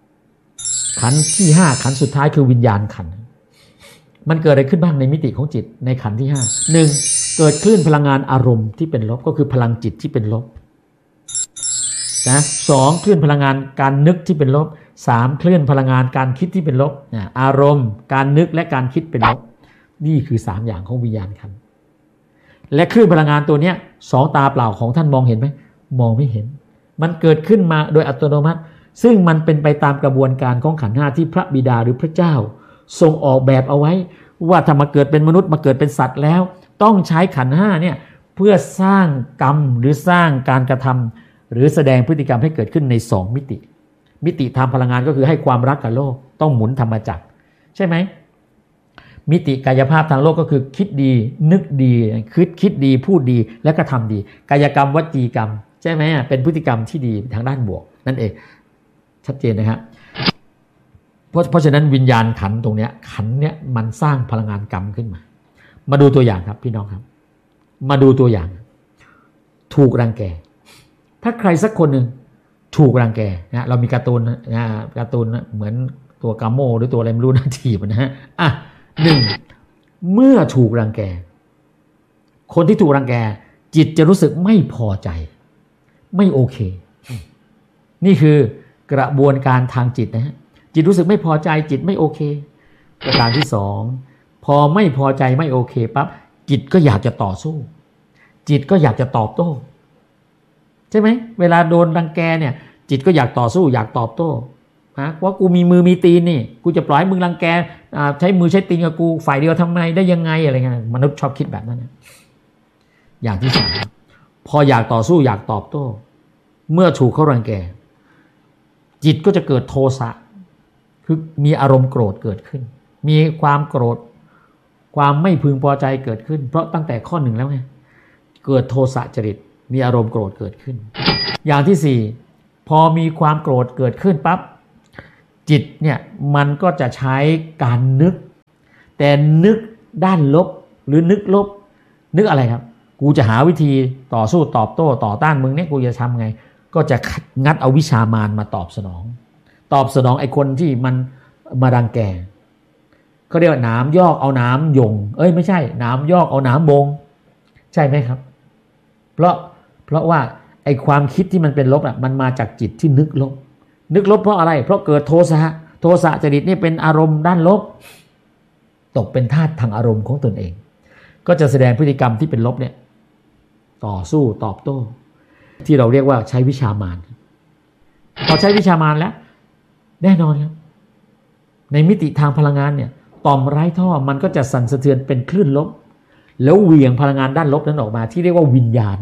5ขันธ์ที่5ขันธ์สุดท้ายคือวิญญาณขันธ์มันเกิดอะไรขึ้นบ้างในมิติของจิตในขันธ์ที่5 1เกิดคลื่นพลังงานอารมณ์ที่เป็นลบก็คือพลังจิตที่เป็นลบนะ2คลื่นพลังงานการนึกที่เป็นลบ3คลื่นพลังงานการคิดที่เป็นลบอารมณ์การนึกและการคิดเป็นลบนี่คือ3อย่างของวิญญาณขันธ์และคลื่นพลังงานตัวเนี้ย2ตาเปล่าของท่านมองเห็นไหมมองไม่เห็นมันเกิดขึ้นมาโดยอัตโนมัติซึ่งมันเป็นไปตามกระบวนการของขันธ์5ที่พระบิดาหรือพระเจ้าทรงออกแบบเอาไว้ว่าถ้ามาเกิดเป็นมนุษย์มาเกิดเป็นสัตว์แล้วต้องใช้ขันธ์5เนี่ยเพื่อสร้างกรรมหรือสร้างการกระทำหรือแสดงพฤติกรรมให้เกิดขึ้นใน2มิติทางพลังงานก็คือให้ความรักกับโลกต้องหมุนธรรมจักรใช่ไหมมิติกายภาพทางโลกก็คือคิดดีนึกดีคิดดีพูดดีและก็ทำดีกายกรรมวจีกรรมใช่ไหมเป็นพฤติกรรมที่ดีทางด้านบวกนั่นเองชัดเจนนะครับเพราะฉะนั้นวิญญาณขันตรงเนี้ยขันเนี้ยมันสร้างพลังงานกรรมขึ้นมาดูตัวอย่างครับพี่น้องครับมาดูตัวอย่างถูกรังแกถ้าใครสักคนหนึ่งถูกรังแกนะเรามีการ์ตูนเหมือนตัวกาโมหรือตัวอะไรไม่รู้นะถีบนะฮะ1เมื่อถูกรังแกคนที่ถูกรังแกจิตจะรู้สึกไม่พอใจไม่โอเคนี่คือกระบวนการทางจิตนะฮะจิตรู้สึกไม่พอใจจิตไม่โอเคประการที่2พอไม่พอใจไม่โอเคปั๊บจิตก็อยากจะต่อสู้จิตก็อยากจะตอบโต้ใช่ไหมเวลาโดนรังแกเนี่ยจิตก็อยากต่อสู้อยากตอบโต้ว่ากูมีมือมีตีนนี่กูจะปล่อยมึงรังแกใช้มือใช้ตีนกับกูฝ่ายเดียวทำไมได้ยังไงอะไรเงี้ยมนุษย์ชอบคิดแบบนั้นนะอย่างที่3พออยากต่อสู้อยากตอบโต้เมื่อถูกเขารังแกจิตก็จะเกิดโทสะคือมีอารมณ์โกรธเกิดขึ้นมีความโกรธความไม่พึงพอใจเกิดขึ้นเพราะตั้งแต่ข้อ1แล้วไงเกิดโทสะจริตมีอารมณ์โกรธเกิดขึ้นอย่างที่4พอมีความโกรธเกิดขึ้นปั๊บจิตเนี่ยมันก็จะใช้การนึกแต่นึกด้านลบหรือนึกลบนึกอะไรครับกูจะหาวิธีต่อสู้ตอบโต้ต่อต้านมึงเนี่ยกูจะทำไงก็จะงัดเอาวิชามารมาตอบสนองไอ้คนที่มันมารังแกเขาเรียกว่าหนามยอกเอาหนามยงไม่ใช่หนามยอกเอาหนามบงใช่ไหมครับเพราะว่าไอ้ความคิดที่มันเป็นลบอ่ะมันมาจากจิตที่นึกลบเพราะอะไรเพราะเกิดโทสะจริตนี่เป็นอารมณ์ด้านลบตกเป็นทาสทางอารมณ์ของตนเองก็จะแสดงพฤติกรรมที่เป็นลบเนี่ยต่อสู้ตอบโต้ที่เราเรียกว่าใช้วิชามารพอใช้วิชามารแล้วแน่นอนครับในมิติทางพลังงานเนี่ยต่อมไร้ท่อมันก็จะสั่นสะเทือนเป็นคลื่นลบแล้วเหวี่ยงพลังงานด้านลบนั้นออกมาที่เรียกว่าวิญญาณ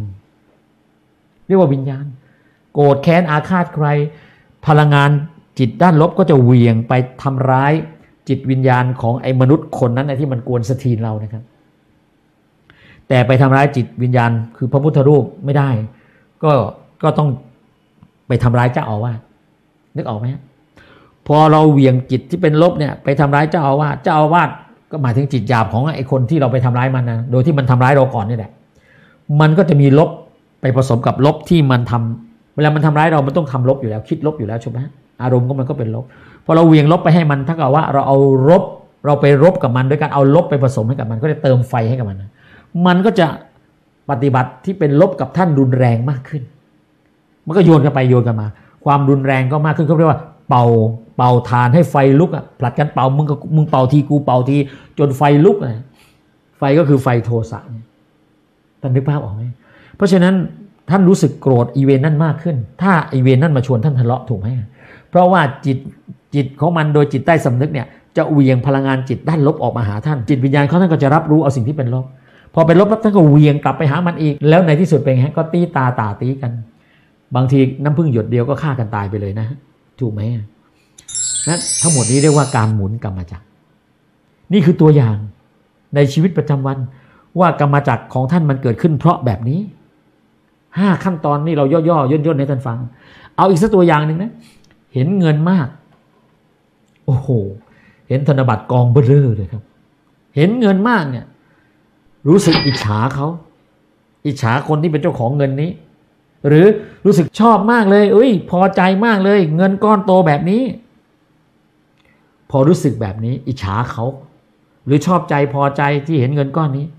โกรธแค้นอาฆาตใครพลังงานจิตด้านลบก็จะเหวี่ยงไปทำร้ายจิตวิญญาณของไอ้มนุษย์คนนั้นที่มันกวนสะเทือนเรานะครับแต่ไปทำร้ายจิตวิญญาณคือพระพุทธรูปไม่ได้ก็ต้องไปทำร้ายเจ้าอาวาสนึกออกไหมพอเราเหวี่ยงจิตที่เป็นลบเนี่ยไปทำร้ายเจ้าอาวาสก็หมายถึงจิตหยาบของไอ้คนที่เราไปทำร้ายมันนะโดยที่มันทำร้ายเราก่อนนี่แหละมันก็จะมีลบไปผสมกับลบที่มันทำเวลามันทำร้ายเรามันต้องทำลบอยู่แล้วคิดลบอยู่แล้วใช่ไหมอารมณ์ก็มันก็เป็นลบพอเราเหวี่ยงลบไปให้มันเท่ากับว่าเราไปรบกับมันด้วยการเอาลบไปผสมให้กับมันก็จะเติมไฟให้กับมันก็จะปฏิบัติที่เป็นลบกับท่านรุนแรงมากขึ้นมันก็โยนกันไปโยนกันมาความรุนแรงก็มากขึ้นเขาเรียกว่าเป่าทานให้ไฟลุกผลัดกันเป่ามึงเป่าทีกูเป่าทีจนไฟลุกไฟก็คือไฟโทสะท่านนึกภาพออกไหมเพราะฉะนั้นท่านรู้สึกโกรธอีเวนนั่นมากขึ้นถ้าอีเวนนั่นมาชวนท่านทะเลาะถูกไหมเพราะว่าจิตของมันโดยจิตใต้สำนึกเนี่ยจะเหวี่ยงพลังงานจิตด้านลบออกมาหาท่านจิตวิญญาณเขาท่านก็จะรับรู้เอาสิ่งที่เป็นลบพอเป็นลบท่านก็เหวี่ยงกลับไปหามันอีกแล้วในที่สุดเป็นไงก็ตีกันบางทีน้ำพึ่งหยดเดียวก็ฆ่ากันตายไปเลยนะถูกไหมนั้นทั้งหมดนี้เรียกว่าการหมุนกรรมจักรนี่คือตัวอย่างในชีวิตประจำวันว่ากรรมจักรของท่านมันเกิดขึ้นเพราะแบบนี้5ขั้นตอนนี่เราย่อๆย่นๆให้ท่านฟังเอาอีกสักตัวอย่างนึงนะเห็นเงินมากโอ้โหเห็นธนบัตรกองเบ้อเร่อเลยครับเห็นเงินมากเนี่ยรู้สึกอิจฉาเขาอิจฉาคนที่เป็นเจ้าของเงินนี้หรือรู้สึกชอบมากเลยพอใจมากเลยเงินก้อนโตแบบนี้พอรู้สึกแบบนี้อิจฉาเขาหรือชอบใจพอใจที่เห็นเงินก้อนนี้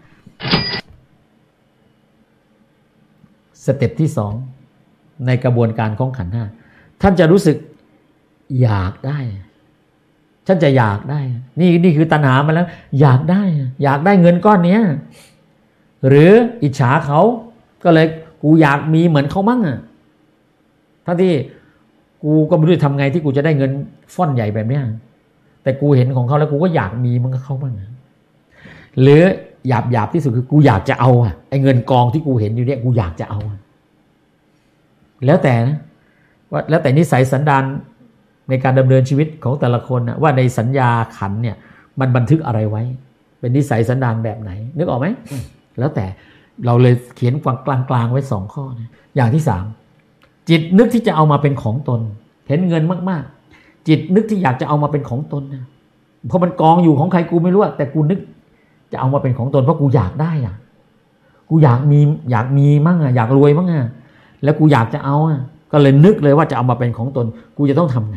สเต็ปที่2ในกระบวนการของขันธ์5ท่านจะรู้สึกอยากได้ท่านจะอยากได้นี่คือตัณหามาแล้วอยากได้เงินก้อนนี้หรืออิจฉาเขาก็เลยกูอยากมีเหมือนเขามั่งทั้งที่กูก็ไม่รู้ทำไงที่กูจะได้เงินฟ่อนใหญ่แบบนี้แต่กูเห็นของเขาแล้วกูก็อยากมีมันก็เขาบ้างหรือหยาบที่สุดคือกูอยากจะเอาไอ้เงินกองที่กูเห็นอยู่เนี่ยกูอยากจะเอาแล้วแต่นะว่าแล้วแต่นิสัยสันดานในการดำเนินชีวิตของแต่ละคนนะว่าในสัญญาขันเนี่ยมันบันทึกอะไรไว้เป็นนิสัยสันดานแบบไหนนึกออกไหมแล้วแต่เราเลยเขียนกลางไว้2ข้อนะอย่างที่3จิตนึกที่จะเอามาเป็นของตนเห็นเงินมากๆจิตนึกที่อยากจะเอามาเป็นของตนนะเพราะมันกองอยู่ของใครกูไม่รู้แต่กูนึกจะเอามาเป็นของตนเพราะกูอยากได้กูอยากมีมั่งอยากรวยมั่งแล้วกูอยากจะเอาก็เลยนึกเลยว่าจะเอามาเป็นของตนกูจะต้องทำไง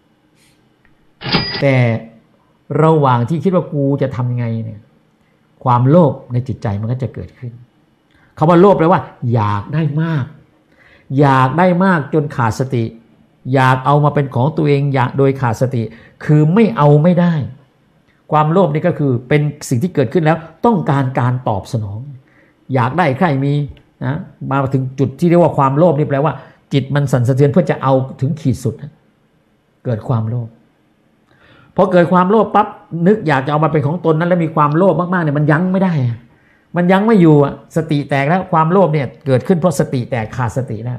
แต่ระหว่างที่คิดว่ากูจะทำไงเนี่ยความโลภในจิตใจมันก็จะเกิดขึ้นคำว่าโลภแปลว่าอยากได้มากจนขาดสติอยากเอามาเป็นของตัวเองอยากโดยขาดสติคือไม่เอาไม่ได้ความโลภนี่ก็คือเป็นสิ่งที่เกิดขึ้นแล้วต้องการตอบสนองอยากได้ใครมีนะมาถึงจุดที่เรียกว่าความโลภนี่แปลว่าจิตมันสั่นสะเทือนเพื่อจะเอาถึงขีดสุดเกิดความโลภพอเกิดความโลภปั๊บนึกอยากจะเอามาเป็นของตนนั้นแล้วมีความโลภมากๆเนี่ยมันยั้งไม่ได้มันยั้งไม่อยู่สติแตกแล้วความโลภเนี่ยเกิดขึ้นเพราะสติแตกขาดสติแล้ว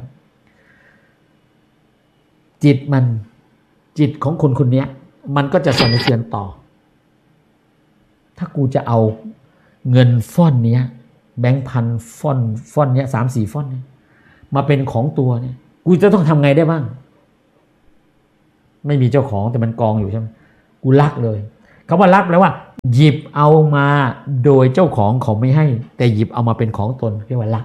จิตของคนนี้มันก็จะสั่นสะเทือนต่อถ้ากูจะเอาเงินฟ่อนเนี้ยแบงค์พันฟ่อนเนี้ย3-4ฟ่อนเนี่ยมาเป็นของตัวเนี่ยกูจะต้องทำไงได้บ้างไม่มีเจ้าของแต่มันกองอยู่ใช่ไหมกูลักเลยคำว่าลักแปลว่าหยิบเอามาโดยเจ้าของเขาไม่ให้แต่หยิบเอามาเป็นของตนเรียกว่าลัก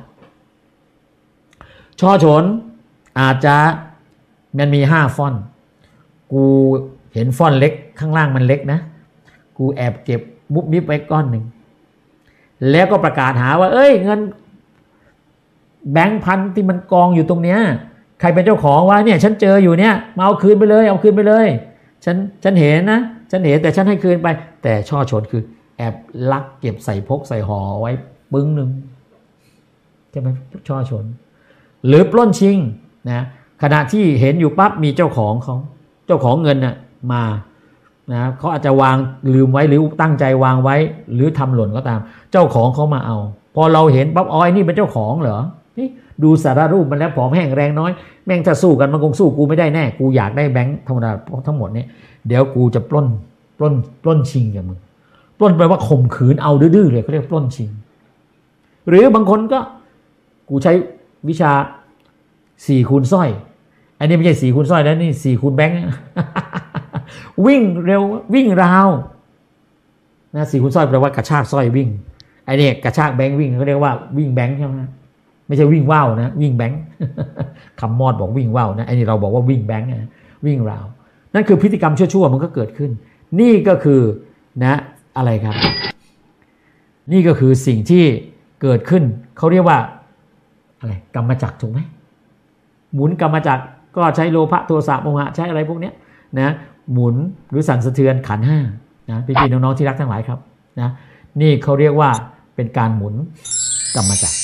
ช่อฉนอาจจะมันมี5ฟ่อนกูเห็นฟ่อนเล็กข้างล่างมันเล็กนะกูแอบเก็บมุบมิบไว้ก้อนหนึ่งแล้วก็ประกาศหาว่าเอ้ยเงินแบงค์พันที่มันกองอยู่ตรงเนี้ยใครเป็นเจ้าของวะเนี่ยฉันเจออยู่เนี่ยมาเอาคืนไปเลยเอาคืนไปเลยฉันเห็นนะฉันเห็นแต่ฉันให้คืนไปแต่ช่อฉนคือแอบลักเก็บใส่พกใส่ห่อไว้ปึ้งหนึ่งใช่ไหมช่อฉนหรือปล้นชิงนะขณะที่เห็นอยู่ปั๊บมีเจ้าของเขาเจ้าของเงินน่ะมานะเขาอาจจะวางลืมไว้หรือตั้งใจวางไว้หรือทำหล่นก็ตามเจ้าของเขามาเอาพอเราเห็นปั๊บอ๋อนี่เป็นเจ้าของเหรอนี่ดูสารรูปมันแล้วผอมแห้งแรงน้อยแม่งถ้าสู้กันมันคงสู้กูไม่ได้แน่กูอยากได้แบงค์ธรรมดาทั้งหมดเนี่ยเดี๋ยวกูจะปล้นชิงกับมึงปล้นแปลว่าข่มขืนเอาดื้อๆเลยเขาเรียกปล้นชิงหรือบางคนก็กูใช้วิชา4 คูณสร้อยอันนี้ไม่ใช่4 คูณสร้อยแล้วนี่4 คูณแบงค์ วิ่งเร็ววิ่งราวนะ4 คูณสร้อยแปลว่ากระชากสร้อยวิ่งไอ้นี่กระชากแบงค์วิ่งเขาเรียกว่าวิ่งแบงค์ใช่ไหมไม่ใช่วิ่งว่าวนะวิ่งแบงค์คำมอดบอกวิ่งว่าวนะไอ้นี่เราบอกว่าวิ่งแบงค์นะวิ่งราวนั่นคือพฤติกรรมชั่วๆมันก็เกิดขึ้นนี่ก็คือนะอะไรครับนี่ก็คือสิ่งที่เกิดขึ้นเขาเรียกว่าอะไรกรรมจักรถูกไหมหมุนกรรมจักรก็ใช้โลภะโทสะโมหะใช้อะไรพวกนี้นะหมุนหรือสั่นสะเทือนขันธ์5นะพี่ๆน้องๆที่รักทั้งหลายครับนะนี่เขาเรียกว่าเป็นการหมุนกรรมจักร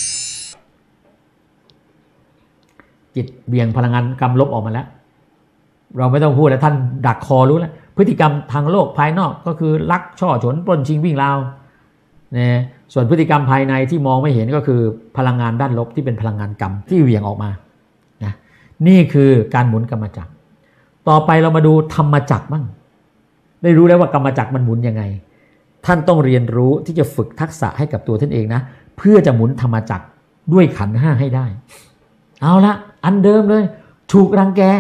จิตเบี่ยงพลังงานกรรมลบออกมาแล้วเราไม่ต้องพูดแล้วท่านดักคอรู้แล้วพฤติกรรมทางโลกภายนอกก็คือลักช่อฉนปล้นชิงวิ่งราวนะส่วนพฤติกรรมภายในที่มองไม่เห็นก็คือพลังงานด้านลบที่เป็นพลังงานกรรมที่เหวี่ยงออกมานะนี่คือการหมุนกรรมจักรต่อไปเรามาดูธรรมจักรบ้างได้รู้แล้วว่ากรรมจักรมันหมุนยังไงท่านต้องเรียนรู้ที่จะฝึกทักษะให้กับตัวท่านเองนะเพื่อจะหมุนธรรมจักรด้วยขันธ์5ให้ได้เอาละอันเดิมเลยถูกรังแก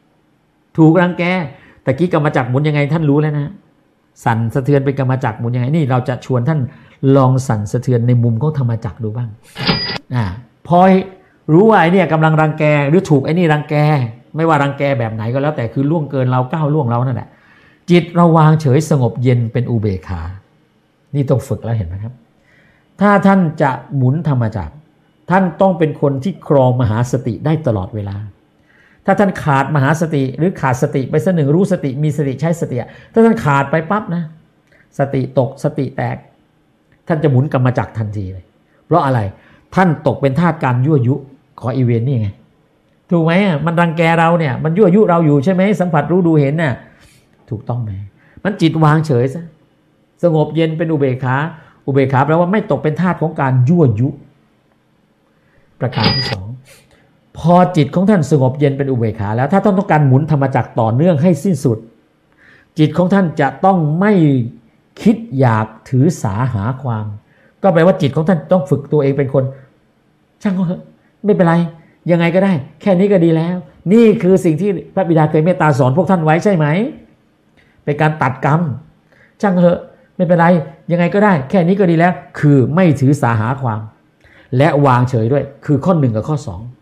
ตะกี้กรรมจักรหมุนยังไงท่านรู้แล้วนะสั่นสะเทือนเป็นกรรมจักรหมุนยังไงนี่เราจะชวนท่านลองสั่นสะเทือนในมุมของธรรมจักรดูบ้างพอรู้ว่าไอ้นี่กำลังรังแกหรือถูกไอ้นี่รังแกไม่ว่ารังแกแบบไหนก็แล้วแต่คือล่วงเกินเราก้าวล่วงเรานั่นแหละจิตเราวางเฉยสงบเย็นเป็นอุเบกขานี่ต้องฝึกแล้วเห็นไหมครับถ้าท่านจะหมุนธรรมจักรท่านต้องเป็นคนที่ครองมหาสติได้ตลอดเวลาถ้าท่านขาดมหาสติหรือขาดสติไปสักหนึ่งรู้สติมีสติใช้สติถ้าท่านขาดไปปั๊บนะสติตกสติแตกท่านจะหมุนกรรมจักรทันทีเลยเพราะอะไรท่านตกเป็นทาสการยั่วยุขออีเวนต์นี่ไงถูกไหมมันรังแกเราเนี่ยมันยั่วยุเราอยู่ใช่ไหมสัมผัสรู้ดูเห็นน่ะถูกต้องไหมมันจิตวางเฉยซะสงบเย็นเป็นอุเบกขาแปลว่าไม่ตกเป็นทาสของการยั่วยุประการที่2พอจิตของท่านสงบเย็นเป็นอุเบกขาแล้วถ้าท่านต้องการหมุนธรรมจักรต่อเนื่องให้สิ้นสุดจิตของท่านจะต้องไม่คิดอยากถือสาหาความก็แปลว่าจิตของท่านต้องฝึกตัวเองเป็นคนช่างเขาเถอะไม่เป็นไรยังไงก็ได้แค่นี้ก็ดีแล้วนี่คือสิ่งที่พระบิดาเคยเมตตาสอนพวกท่านไว้ใช่ไหมเป็นการตัดกรรมช่างเถอะไม่เป็นไรยังไงก็ได้แค่นี้ก็ดีแล้วคือไม่ถือสาหาความและวางเฉยด้วยคือข้อ1กับข้อ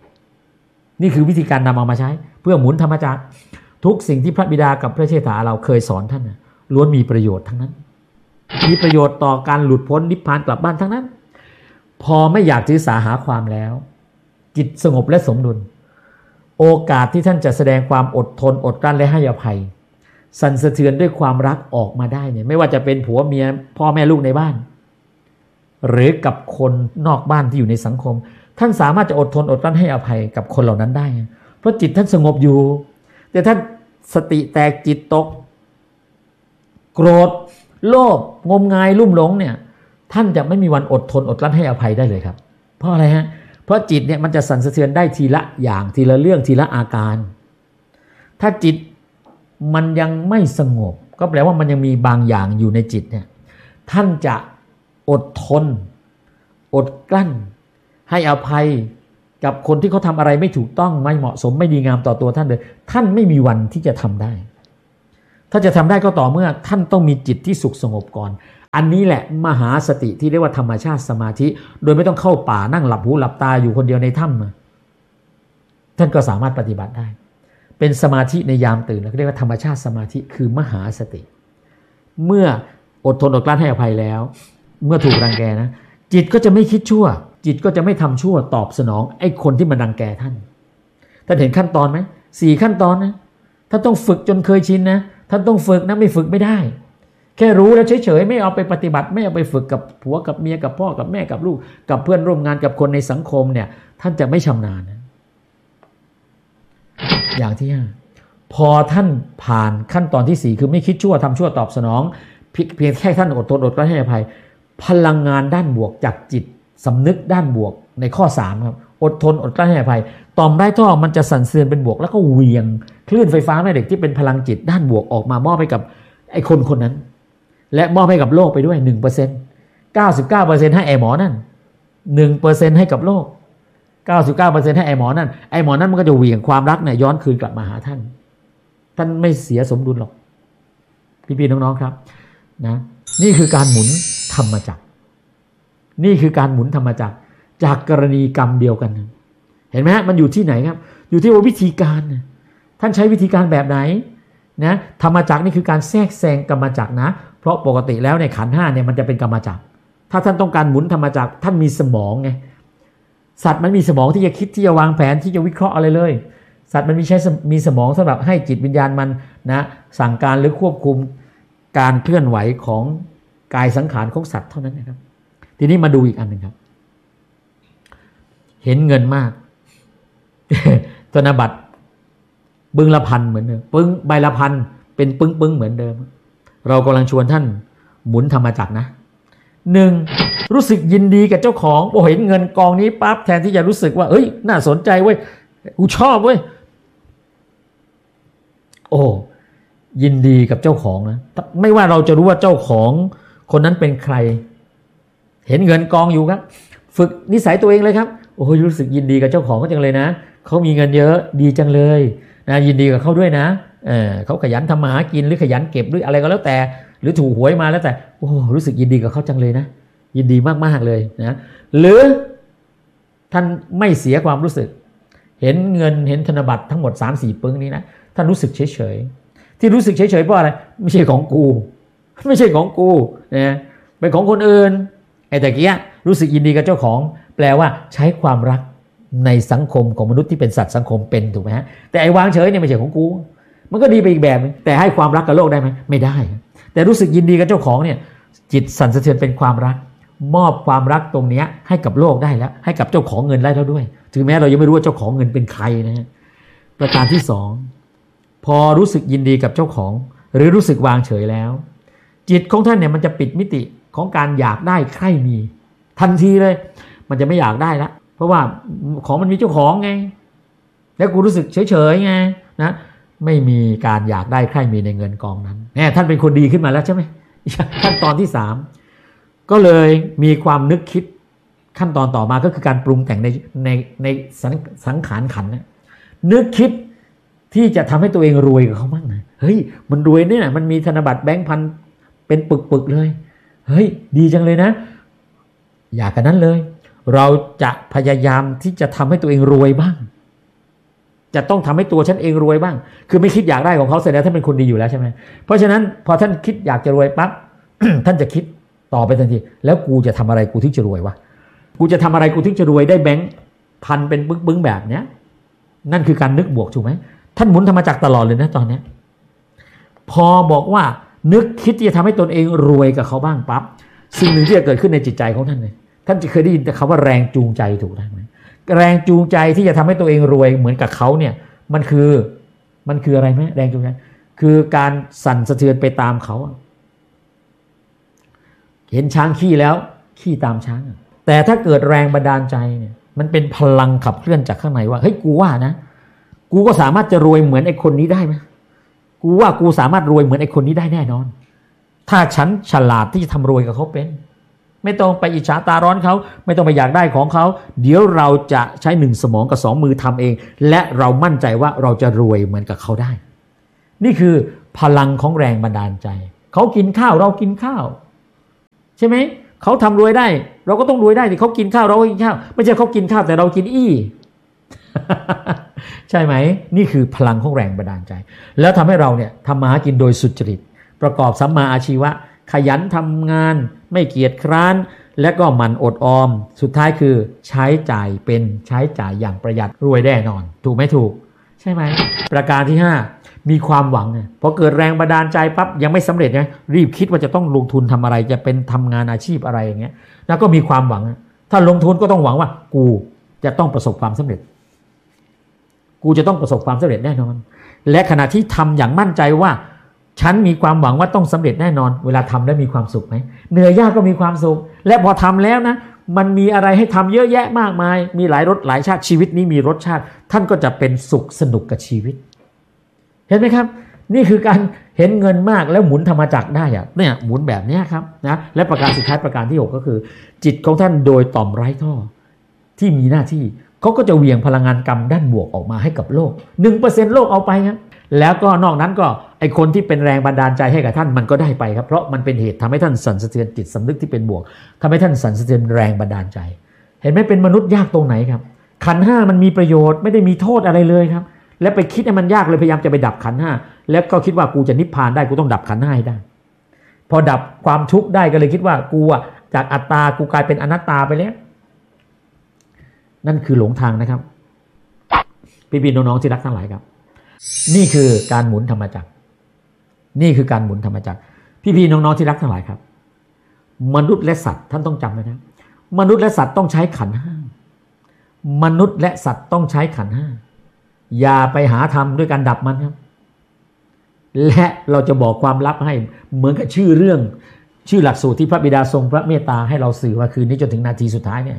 2นี่คือวิธีการนำเอามาใช้เพื่อหมุนธรรมจักรทุกสิ่งที่พระบิดากับพระเชษฐาเราเคยสอนท่านล้วนมีประโยชน์ทั้งนั้นมีประโยชน์ต่อการหลุดพ้นนิพพานกลับบ้านทั้งนั้นพอไม่อยากถือสาหาความแล้วจิตสงบและสมดุลโอกาสที่ท่านจะแสดงความอดทนอดกลั้นและให้อภัยสั่นสะเทือนด้วยความรักออกมาได้เนี่ยไม่ว่าจะเป็นผัวเมียพ่อแม่ลูกในบ้านหรือกับคนนอกบ้านที่อยู่ในสังคมท่านสามารถจะอดทนอดกลั้นให้อภัยกับคนเหล่านั้นได้เพราะจิตท่านสงบอยู่แต่ท่านสติแตกจิตตกโกรธโลภงมงายลุ่มหลงเนี่ยท่านจะไม่มีวันอดทนอดกลั้นให้อภัยได้เลยครับเพราะอะไรฮะเพราะจิตเนี่ยมันจะสั่นสะเทือนได้ทีละอย่างทีละเรื่องทีละอาการถ้าจิตมันยังไม่สงบก็แปลว่ามันยังมีบางอย่างอยู่ในจิตเนี่ยท่านจะอดทนอดกลั้นให้อภัยกับคนที่เขาทำอะไรไม่ถูกต้องไม่เหมาะสมไม่ดีงามต่อตัวท่านเลยท่านไม่มีวันที่จะทำได้ถ้าจะทำได้ก็ต่อเมื่อท่านต้องมีจิตที่สุขสงบก่อนอันนี้แหละมหาสติที่เรียกว่าธรรมชาติสมาธิโดยไม่ต้องเข้าป่านั่งหลับหูหลับตาอยู่คนเดียวในถ้ำท่านก็สามารถปฏิบัติได้เป็นสมาธิในยามตื่นเรียกว่าธรรมชาติสมาธิคือมหาสติเมื่ออดทนอดกลั้นให้อภัยแล้วเมื่อถูกรังแกนะจิตก็จะไม่คิดชั่วจิตก็จะไม่ทำชั่วตอบสนองไอ้คนที่มันรังแกท่านเห็นขั้นตอนไหม4ขั้นตอนนะท่านต้องฝึกจนเคยชินนะท่านต้องฝึกนะไม่ฝึกไม่ได้แค่รู้แล้วเฉยๆไม่เอาไปปฏิบัติไม่เอาไปฝึกกับผัวกับเมียกับพ่อกับแม่กับลูกกับเพื่อนร่วมงานกับคนในสังคมเนี่ยท่านจะไม่ชำนาญนะอย่างที่5พอท่านผ่านขั้นตอนที่4คือไม่คิดชั่วทำชั่วตอบสนองเพียงแค่ท่านอดทนอดกลั้นให้อภัยพลังงานด้านบวกจากจิตสำนึกด้านบวกในข้อ3ครับอดทนอดกลั้นให้อภัยต่อมไร้ท่อมันจะสั่นเสือนเป็นบวกแล้วก็เหวี่ยงคลื่นไฟฟ้าแม่เหล็กที่เป็นพลังจิตด้านบวกออกมามอบให้กับไอ้คนคนนั้นและมอบให้กับโลกไปด้วย 1% 99% ให้ไอ้หมอนั่น 1% ให้กับโลก 99% ให้ไอ้หมอนั่นไอ้หมอนั่นมันก็จะเหวี่ยงความรักเนี่ยย้อนคืนกลับมาหาท่านไม่เสียสมดุลหรอกพี่ๆน้องๆครับนะนี่คือการหมุนธรรมจักรนี่คือการหมุนธรรมจักรจากกรณีกรรมเดียวกันเห็นไหมฮะมันอยู่ที่ไหนครับอยู่ที่ว่าวิธีการท่านใช้วิธีการแบบไหนนะธรรมจักรนี่คือการแทรกแซงกรรมจักรนะเพราะปกติแล้วในขันธ์5เนี่ยมันจะเป็นกรรมจักรถ้าท่านต้องการหมุนธรรมจักรท่านมีสมองไงสัตว์มันมีสมองที่จะคิดที่จะวางแผนที่จะวิเคราะห์อะไรเลยสัตว์มันมีสมองสำหรับให้จิตวิญญาณมันนะสั่งการหรือควบคุมการเคลื่อนไหวของกายสังขารของสัตว์เท่านั้นนะครับทีนี้มาดูอีกอันหนึ่งครับเห็นเงินมากธนบัตรบึงละพันเหมือนเดิมปึ้งใบละพันเป็นปึ้งเหมือนเดิมเรากำลังชวนท่านหมุนธรรมจักรนะ1รู้สึกยินดีกับเจ้าของพอเห็นเงินกองนี้ปั๊บแทนที่จะรู้สึกว่าเอ้ยน่าสนใจเว้ยกูชอบเว้ยโอ้ยินดีกับเจ้าของนะไม่ว่าเราจะรู้ว่าเจ้าของคนนั้นเป็นใครเห็นเงินกองอยู่ครับฝึกนิสัยตัวเองเลยครับโอ้ยรู้สึกยินดีกับเจ้าของเขาจังเลยนะเขามีเงินเยอะดีจังเลยนะยินดีกับเขาด้วยนะเขาขยันทำมาหากินหรือขยันเก็บหรืออะไรก็แล้วแต่หรือถูกหวยมาแล้วแต่โอ้รู้สึกยินดีกับเขาจังเลยนะยินดีมากๆเลยนะหรือท่านไม่เสียความรู้สึกเห็นเงินเห็นธนบัตรทั้งหมด 3-4 ปึ้งนี้นะท่านรู้สึกเฉยๆที่รู้สึกเฉยๆเพราะอะไรไม่ใช่ของกูไม่ใช่ของกูนะเป็นของคนอื่นไอ้แต่กี้รู้สึกยินดีกับเจ้าของแปลว่าใช้ความรักในสังคมของมนุษย์ที่เป็นสัตว์สังคมเป็นถูกไหมฮะแต่ไอ้วางเฉยเนี่ยไม่ใช่ของกูมันก็ดีไปอีกแบบแต่ให้ความรักกับโลกได้ไหมไม่ได้แต่รู้สึกยินดีกับเจ้าของเนี่ยจิตสั่นสะเทือนเป็นความรักมอบความรักตรงนี้ให้กับโลกได้แล้วให้กับเจ้าของเงินได้แล้วด้วยถึงแม้เรายังไม่รู้ว่าเจ้าของเงินเป็นใครนะฮะประการที่2พอรู้สึกยินดีกับเจ้าของหรือรู้สึกวางเฉยแล้วจิตของท่านเนี่ยมันจะปิดมิติของการอยากได้ใคร่มีทันทีเลยมันจะไม่อยากได้ละเพราะว่าของมันมีเจ้าของไงแล้วกูรู้สึกเฉยๆไงนะไม่มีการอยากได้ใคร่มีในเงินกองนั้นเนี่ยท่านเป็นคนดีขึ้นมาแล้วใช่ไหมขั้นตอนที่3ก็เลยมีความนึกคิดขั้นตอนต่อมาก็คือการปรุงแต่งในสังขารขันธ์นะนึกคิดที่จะทำให้ตัวเองรวยกับเขาบ้างนะเฮ้ยมันรวยเนี่ยมันมีธนบัตรแบงค์พันเป็นปึกๆเลยเฮ้ยดีจังเลยนะอยากกันนั้นเลยเราจะพยายามที่จะทำให้ตัวเองรวยบ้างจะต้องทำให้ตัวฉันเองรวยบ้างคือไม่คิดอยากได้ของเขาเสร็จแล้วท่านเป็นคนดีอยู่แล้วใช่ไหมเพราะฉะนั้นพอท่านคิดอยากจะรวยปั๊บ ท่านจะคิดต่อไปทันทีแล้วกูจะทำอะไรกูถึงจะรวยวะกูจะทำอะไรกูถึงจะรวยได้แบงค์พันเป็นปึ้งแบบเนี้ยนั่นคือการนึกบวกถูกไหมท่านหมุนธรรมจักรตลอดเลยนะตอนนี้พอบอกว่านึกคิดที่จะทำให้ตนเองรวยกับเขาบ้างปั๊บสิ่งหนึ่งที่จะเกิดขึ้นในจิตใจของท่านเลยท่านจะเคยได้ยินแต่คำว่าแรงจูงใจถูกไหมแรงจูงใจที่จะทำให้ตัวเองรวยเหมือนกับเขาเนี่ยมันคืออะไรไหมแรงจูงใจคือการสั่นสะเทือนไปตามเขาเห็นช้างขี้แล้วขี้ตามช้างแต่ถ้าเกิดแรงบันดาลใจเนี่ยมันเป็นพลังขับเคลื่อนจากข้างในว่าเฮ้ยกูว่านะกูก็สามารถจะรวยเหมือนไอ้คนนี้ได้ไหมกูว่ากูสามารถรวยเหมือนไอ้คนนี้ได้แน่นอนถ้าฉันฉลาดที่จะทำรวยกับเขาเป็นไม่ต้องไปอิจฉาตาร้อนเขาไม่ต้องไปอยากได้ของเขาเดี๋ยวเราจะใช้1สมองกับ2มือทำเองและเรามั่นใจว่าเราจะรวยเหมือนกับเขาได้นี่คือพลังของแรงบันดาลใจเขากินข้าวเรากินข้าวใช่ไหมเขาทำรวยได้เราก็ต้องรวยได้ที่เขากินข้าวเราก็กินข้าวไม่ใช่เขากินข้าวแต่เรากินอี้ ใช่ไหมนี่คือพลังของแรงบันดาลใจแล้วทำให้เราเนี่ยทำมาหากินโดยสุจริตประกอบสัมมาอาชีวะขยันทำงานไม่เกียจคร้านและก็หมั่นอดออมสุดท้ายคือใช้จ่ายเป็นใช้จ่ายอย่างประหยัดรวยแน่นอนถูกไหมถูกใช่ไหมประการที่5มีความหวังพอเกิดแรงบันดาลใจปั๊บยังไม่สำเร็จนะรีบคิดว่าจะต้องลงทุนทำอะไรจะเป็นทำงานอาชีพอะไรอย่างเงี้ยแล้วก็มีความหวังถ้าลงทุนก็ต้องหวังว่ากูจะต้องประสบความสำเร็จกูจะต้องประสบความสำเร็จแน่นอนและขณะที่ทำอย่างมั่นใจว่าฉันมีความหวังว่าต้องสำเร็จแน่นอนเวลาทำแล้วมีความสุขไหมเหนื่อยยากก็มีความสุขและพอทำแล้วนะมันมีอะไรให้ทำเยอะแยะมากมายมีหลายรสหลายชาติชีวิตนี้มีรสชาติท่านก็จะเป็นสุขสนุกกับชีวิตเห็นไหมครับนี่คือการเห็นเงินมากแล้วหมุนธรรมจักรได้อะเนี่ยหมุนแบบนี้ครับนะและประการสุดท้ายประการที่6ก็คือจิตของท่านโดยต่อมไร้ท่อที่มีหน้าที่เขาก็จะเหวี่ยงพลังงานกรรมด้านบวกออกมาให้กับโลก 1% โลกเอาไปครับแล้วก็นอกนั้นก็ไอคนที่เป็นแรงบันดาลใจให้กับท่านมันก็ได้ไปครับเพราะมันเป็นเหตุทำให้ท่านสั่นสะเทือนจิตสำนึกที่เป็นบวกทำให้ท่านสั่นสะเทือนแรงบันดาลใจเห็นไหมเป็นมนุษย์ยากตรงไหนครับขันธ์5มันมีประโยชน์ไม่ได้มีโทษอะไรเลยครับและไปคิดให้มันยากเลยพยายามจะไปดับขันธ์5แล้วก็คิดว่ากูจะนิพพานได้กูต้องดับขันธ์5ให้ได้พอดับความทุกข์ได้ก็เลยคิดว่ากูอะจากอัตตากูกลายเป็นอนัตตาไปแล้วนั่นคือหลงทางนะครับพี่ๆน้องๆที่รักทั้งหลายครับนี่คือการหมุนธรรมจักรนี่คือการหมุนธรรมจักรพี่ๆน้องๆที่รักทั้งหลายครับมนุษย์และสัตว์ท่านต้องจำไว้นะมนุษย์และสัตว์ต้องใช้ขันธ์5มนุษย์และสัตว์ต้องใช้ขันธ์5อย่าไปหาทำด้วยการดับมันครับและเราจะบอกความลับให้เหมือนกับชื่อเรื่องชื่อหลักสูตรที่พระบิดาทรงพระเมตตาให้เราสื่อว่าคืนนี้จนถึงนาทีสุดท้ายเนี่ย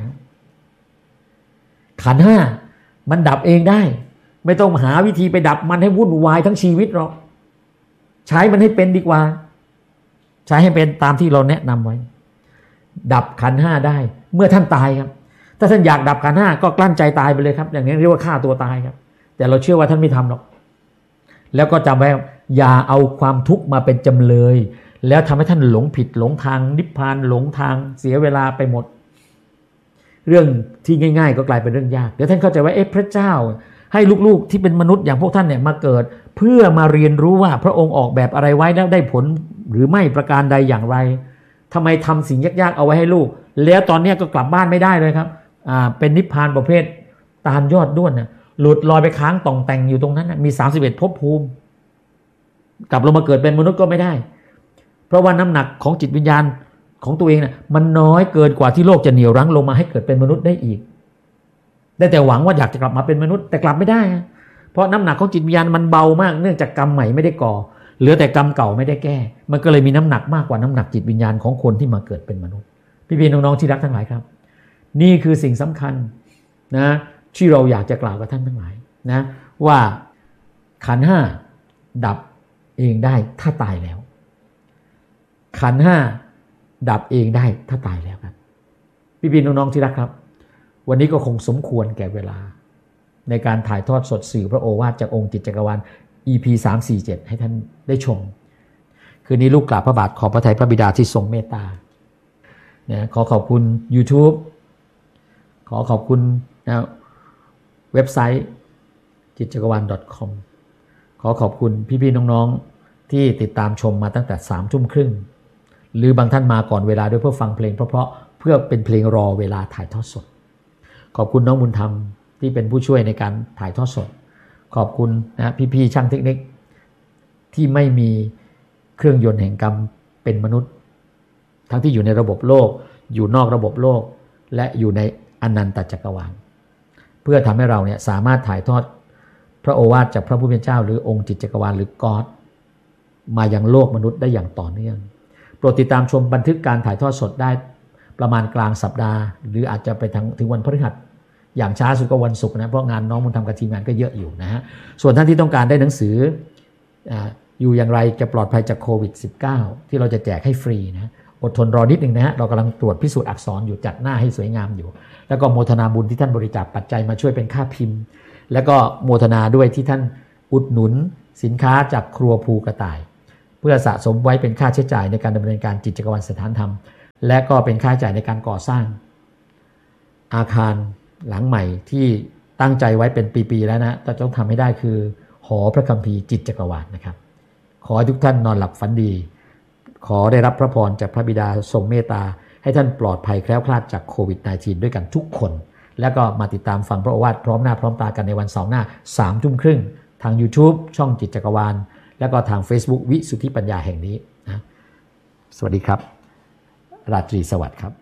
ขันธ์5มันดับเองได้ไม่ต้องหาวิธีไปดับมันให้วุ่นวายทั้งชีวิตหรอกใช้มันให้เป็นดีกว่าใช้ให้เป็นตามที่เราแนะนำไว้ดับขันธ์5ได้เมื่อท่านตายครับถ้าท่านอยากดับขันธ์5ก็กลั้นใจตายไปเลยครับอย่างนี้เรียกว่าฆ่าตัวตายครับแต่เราเชื่อว่าท่านไม่ทำหรอกแล้วก็จำไว้อย่าเอาความทุกข์มาเป็นจำเลยแล้วทำให้ท่านหลงผิดหลงทางนิพพานหลงทางเสียเวลาไปหมดเรื่องที่ง่ายๆก็กลายเป็นเรื่องยากเดี๋ยวท่านเข้าใจว่าพระเจ้าให้ลูกๆที่เป็นมนุษย์อย่างพวกท่านเนี่ยมาเกิดเพื่อมาเรียนรู้ว่าพระองค์ออกแบบอะไรไว้แล้วได้ผลหรือไม่ประการใดอย่างไรทำไมทำสิ่งยากๆเอาไว้ให้ลูกแล้วตอนนี้ก็กลับบ้านไม่ได้เลยครับเป็นนิพพานประเภทตามยอดด้วนนะหลุดลอยไปค้างต่องแต่งอยู่ตรงนั้นนะมี31ภพภูมิกลับลงมาเกิดเป็นมนุษย์ก็ไม่ได้เพราะว่าน้ำหนักของจิตวิญญาณของตัวเองนะมันน้อยเกินกว่าที่โลกจะเหนี่ยวรั้งลงมาให้เกิดเป็นมนุษย์ได้อีกได้แต่หวังว่าอยากจะกลับมาเป็นมนุษย์แต่กลับไม่ได้เพราะน้ำหนักของจิตวิญญาณมันเบามากเนื่องจากกรรมใหม่ไม่ได้ก่อเหลือแต่กรรมเก่าไม่ได้แก้มันก็เลยมีน้ำหนักมากกว่าน้ำหนักจิตวิญญาณของคนที่มาเกิดเป็นมนุษย์พี่ๆน้องๆที่รักทั้งหลายครับนี่คือสิ่งสำคัญนะที่เราอยากจะกล่าวกับท่านทั้งหลายนะว่าขันธ์5ดับเองได้ถ้าตายแล้วขันธ์5ดับเองได้ถ้าตายแล้วครับพี่ๆน้องๆที่รักครับวันนี้ก็คงสมควรแก่เวลาในการถ่ายทอดสดสื่อพระโอวาทจากองค์จิตจักรวาล EP 347ให้ท่านได้ชมคืนนี้ลูกกราบพระบาทขอบพระทัยพระบิดาที่ทรงเมตตาเนี่ยขอขอบคุณ YouTube ขอขอบคุณนะเว็บไซต์จิตจักรวาล .com ขอขอบคุณพี่ๆน้องๆที่ติดตามชมมาตั้งแต่ 3:30 น.หรือบางท่านมาก่อนเวลาด้วยเพื่อฟังเพลงเพราะๆเพื่อเป็นเพลงรอเวลาถ่ายทอดสดขอบคุณน้องบุญธรรมที่เป็นผู้ช่วยในการถ่ายทอดสดขอบคุณนะพี่ๆช่างเทคนิคที่ไม่มีเครื่องยนต์แห่งกรรมเป็นมนุษย์ทั้งที่อยู่ในระบบโลกอยู่นอกระบบโลกและอยู่ในอนันตจักรวาลเพื่อทำให้เราเนี่ยสามารถถ่ายทอดพระโอวาทจากพระผู้เป็นเจ้าหรือองค์จิตจักรวาลหรือก็อดมายังโลกมนุษย์ได้อย่างต่อเนื่องโปรดติดตามชมบันทึกการถ่ายทอดสดได้ประมาณกลางสัปดาห์หรืออาจจะไปถึงวันพฤหัสอย่างช้าสุดก็วันศุกร์นะเพราะงานน้องบุญธรรมกับทีมงานก็เยอะอยู่นะฮะส่วนท่านที่ต้องการได้หนังสืออยู่อย่างไรจะปลอดภัยจากโควิด -19 ที่เราจะแจกให้ฟรีนะอดทนรอนิดนึงนะฮะเรากำลังตรวจพิสูจน์อักษรอยู่จัดหน้าให้สวยงามอยู่แล้วก็โมทนาบุญที่ท่านบริจาคปัจจัยมาช่วยเป็นค่าพิมพ์แล้วก็โมทนาด้วยที่ท่านอุดหนุนสินค้าจากครัวภูกระต่ายเพื่อสะสมไว้เป็นค่าใช้จ่ายในการดำเนินการจิตจักรวาลสถานธรรมและก็เป็นค่าใช้จ่ายในการก่อสร้างอาคารหลังใหม่ที่ตั้งใจไว้เป็นปีๆแล้วนะแต่ต้องทำให้ได้คือหอพระคัมภีร์จิตจักรวาลนะครับขอให้ทุกท่านนอนหลับฝันดีขอได้รับพระพรจากพระบิดาทรงเมตตาให้ท่านปลอดภัยแคล้วคลาดจากโควิด -19 ด้วยกันทุกคนแล้วก็มาติดตามฟังพระโอวาทพร้อมหน้าพร้อมตากันในวันเสาร์หน้า 3:30 น.ทาง YouTube ช่องจิตจักรวาลแล้วก็ทาง Facebook วิสุทธิปัญญาแห่งนี้นะสวัสดีครับราตรีสวัสดิ์ครับ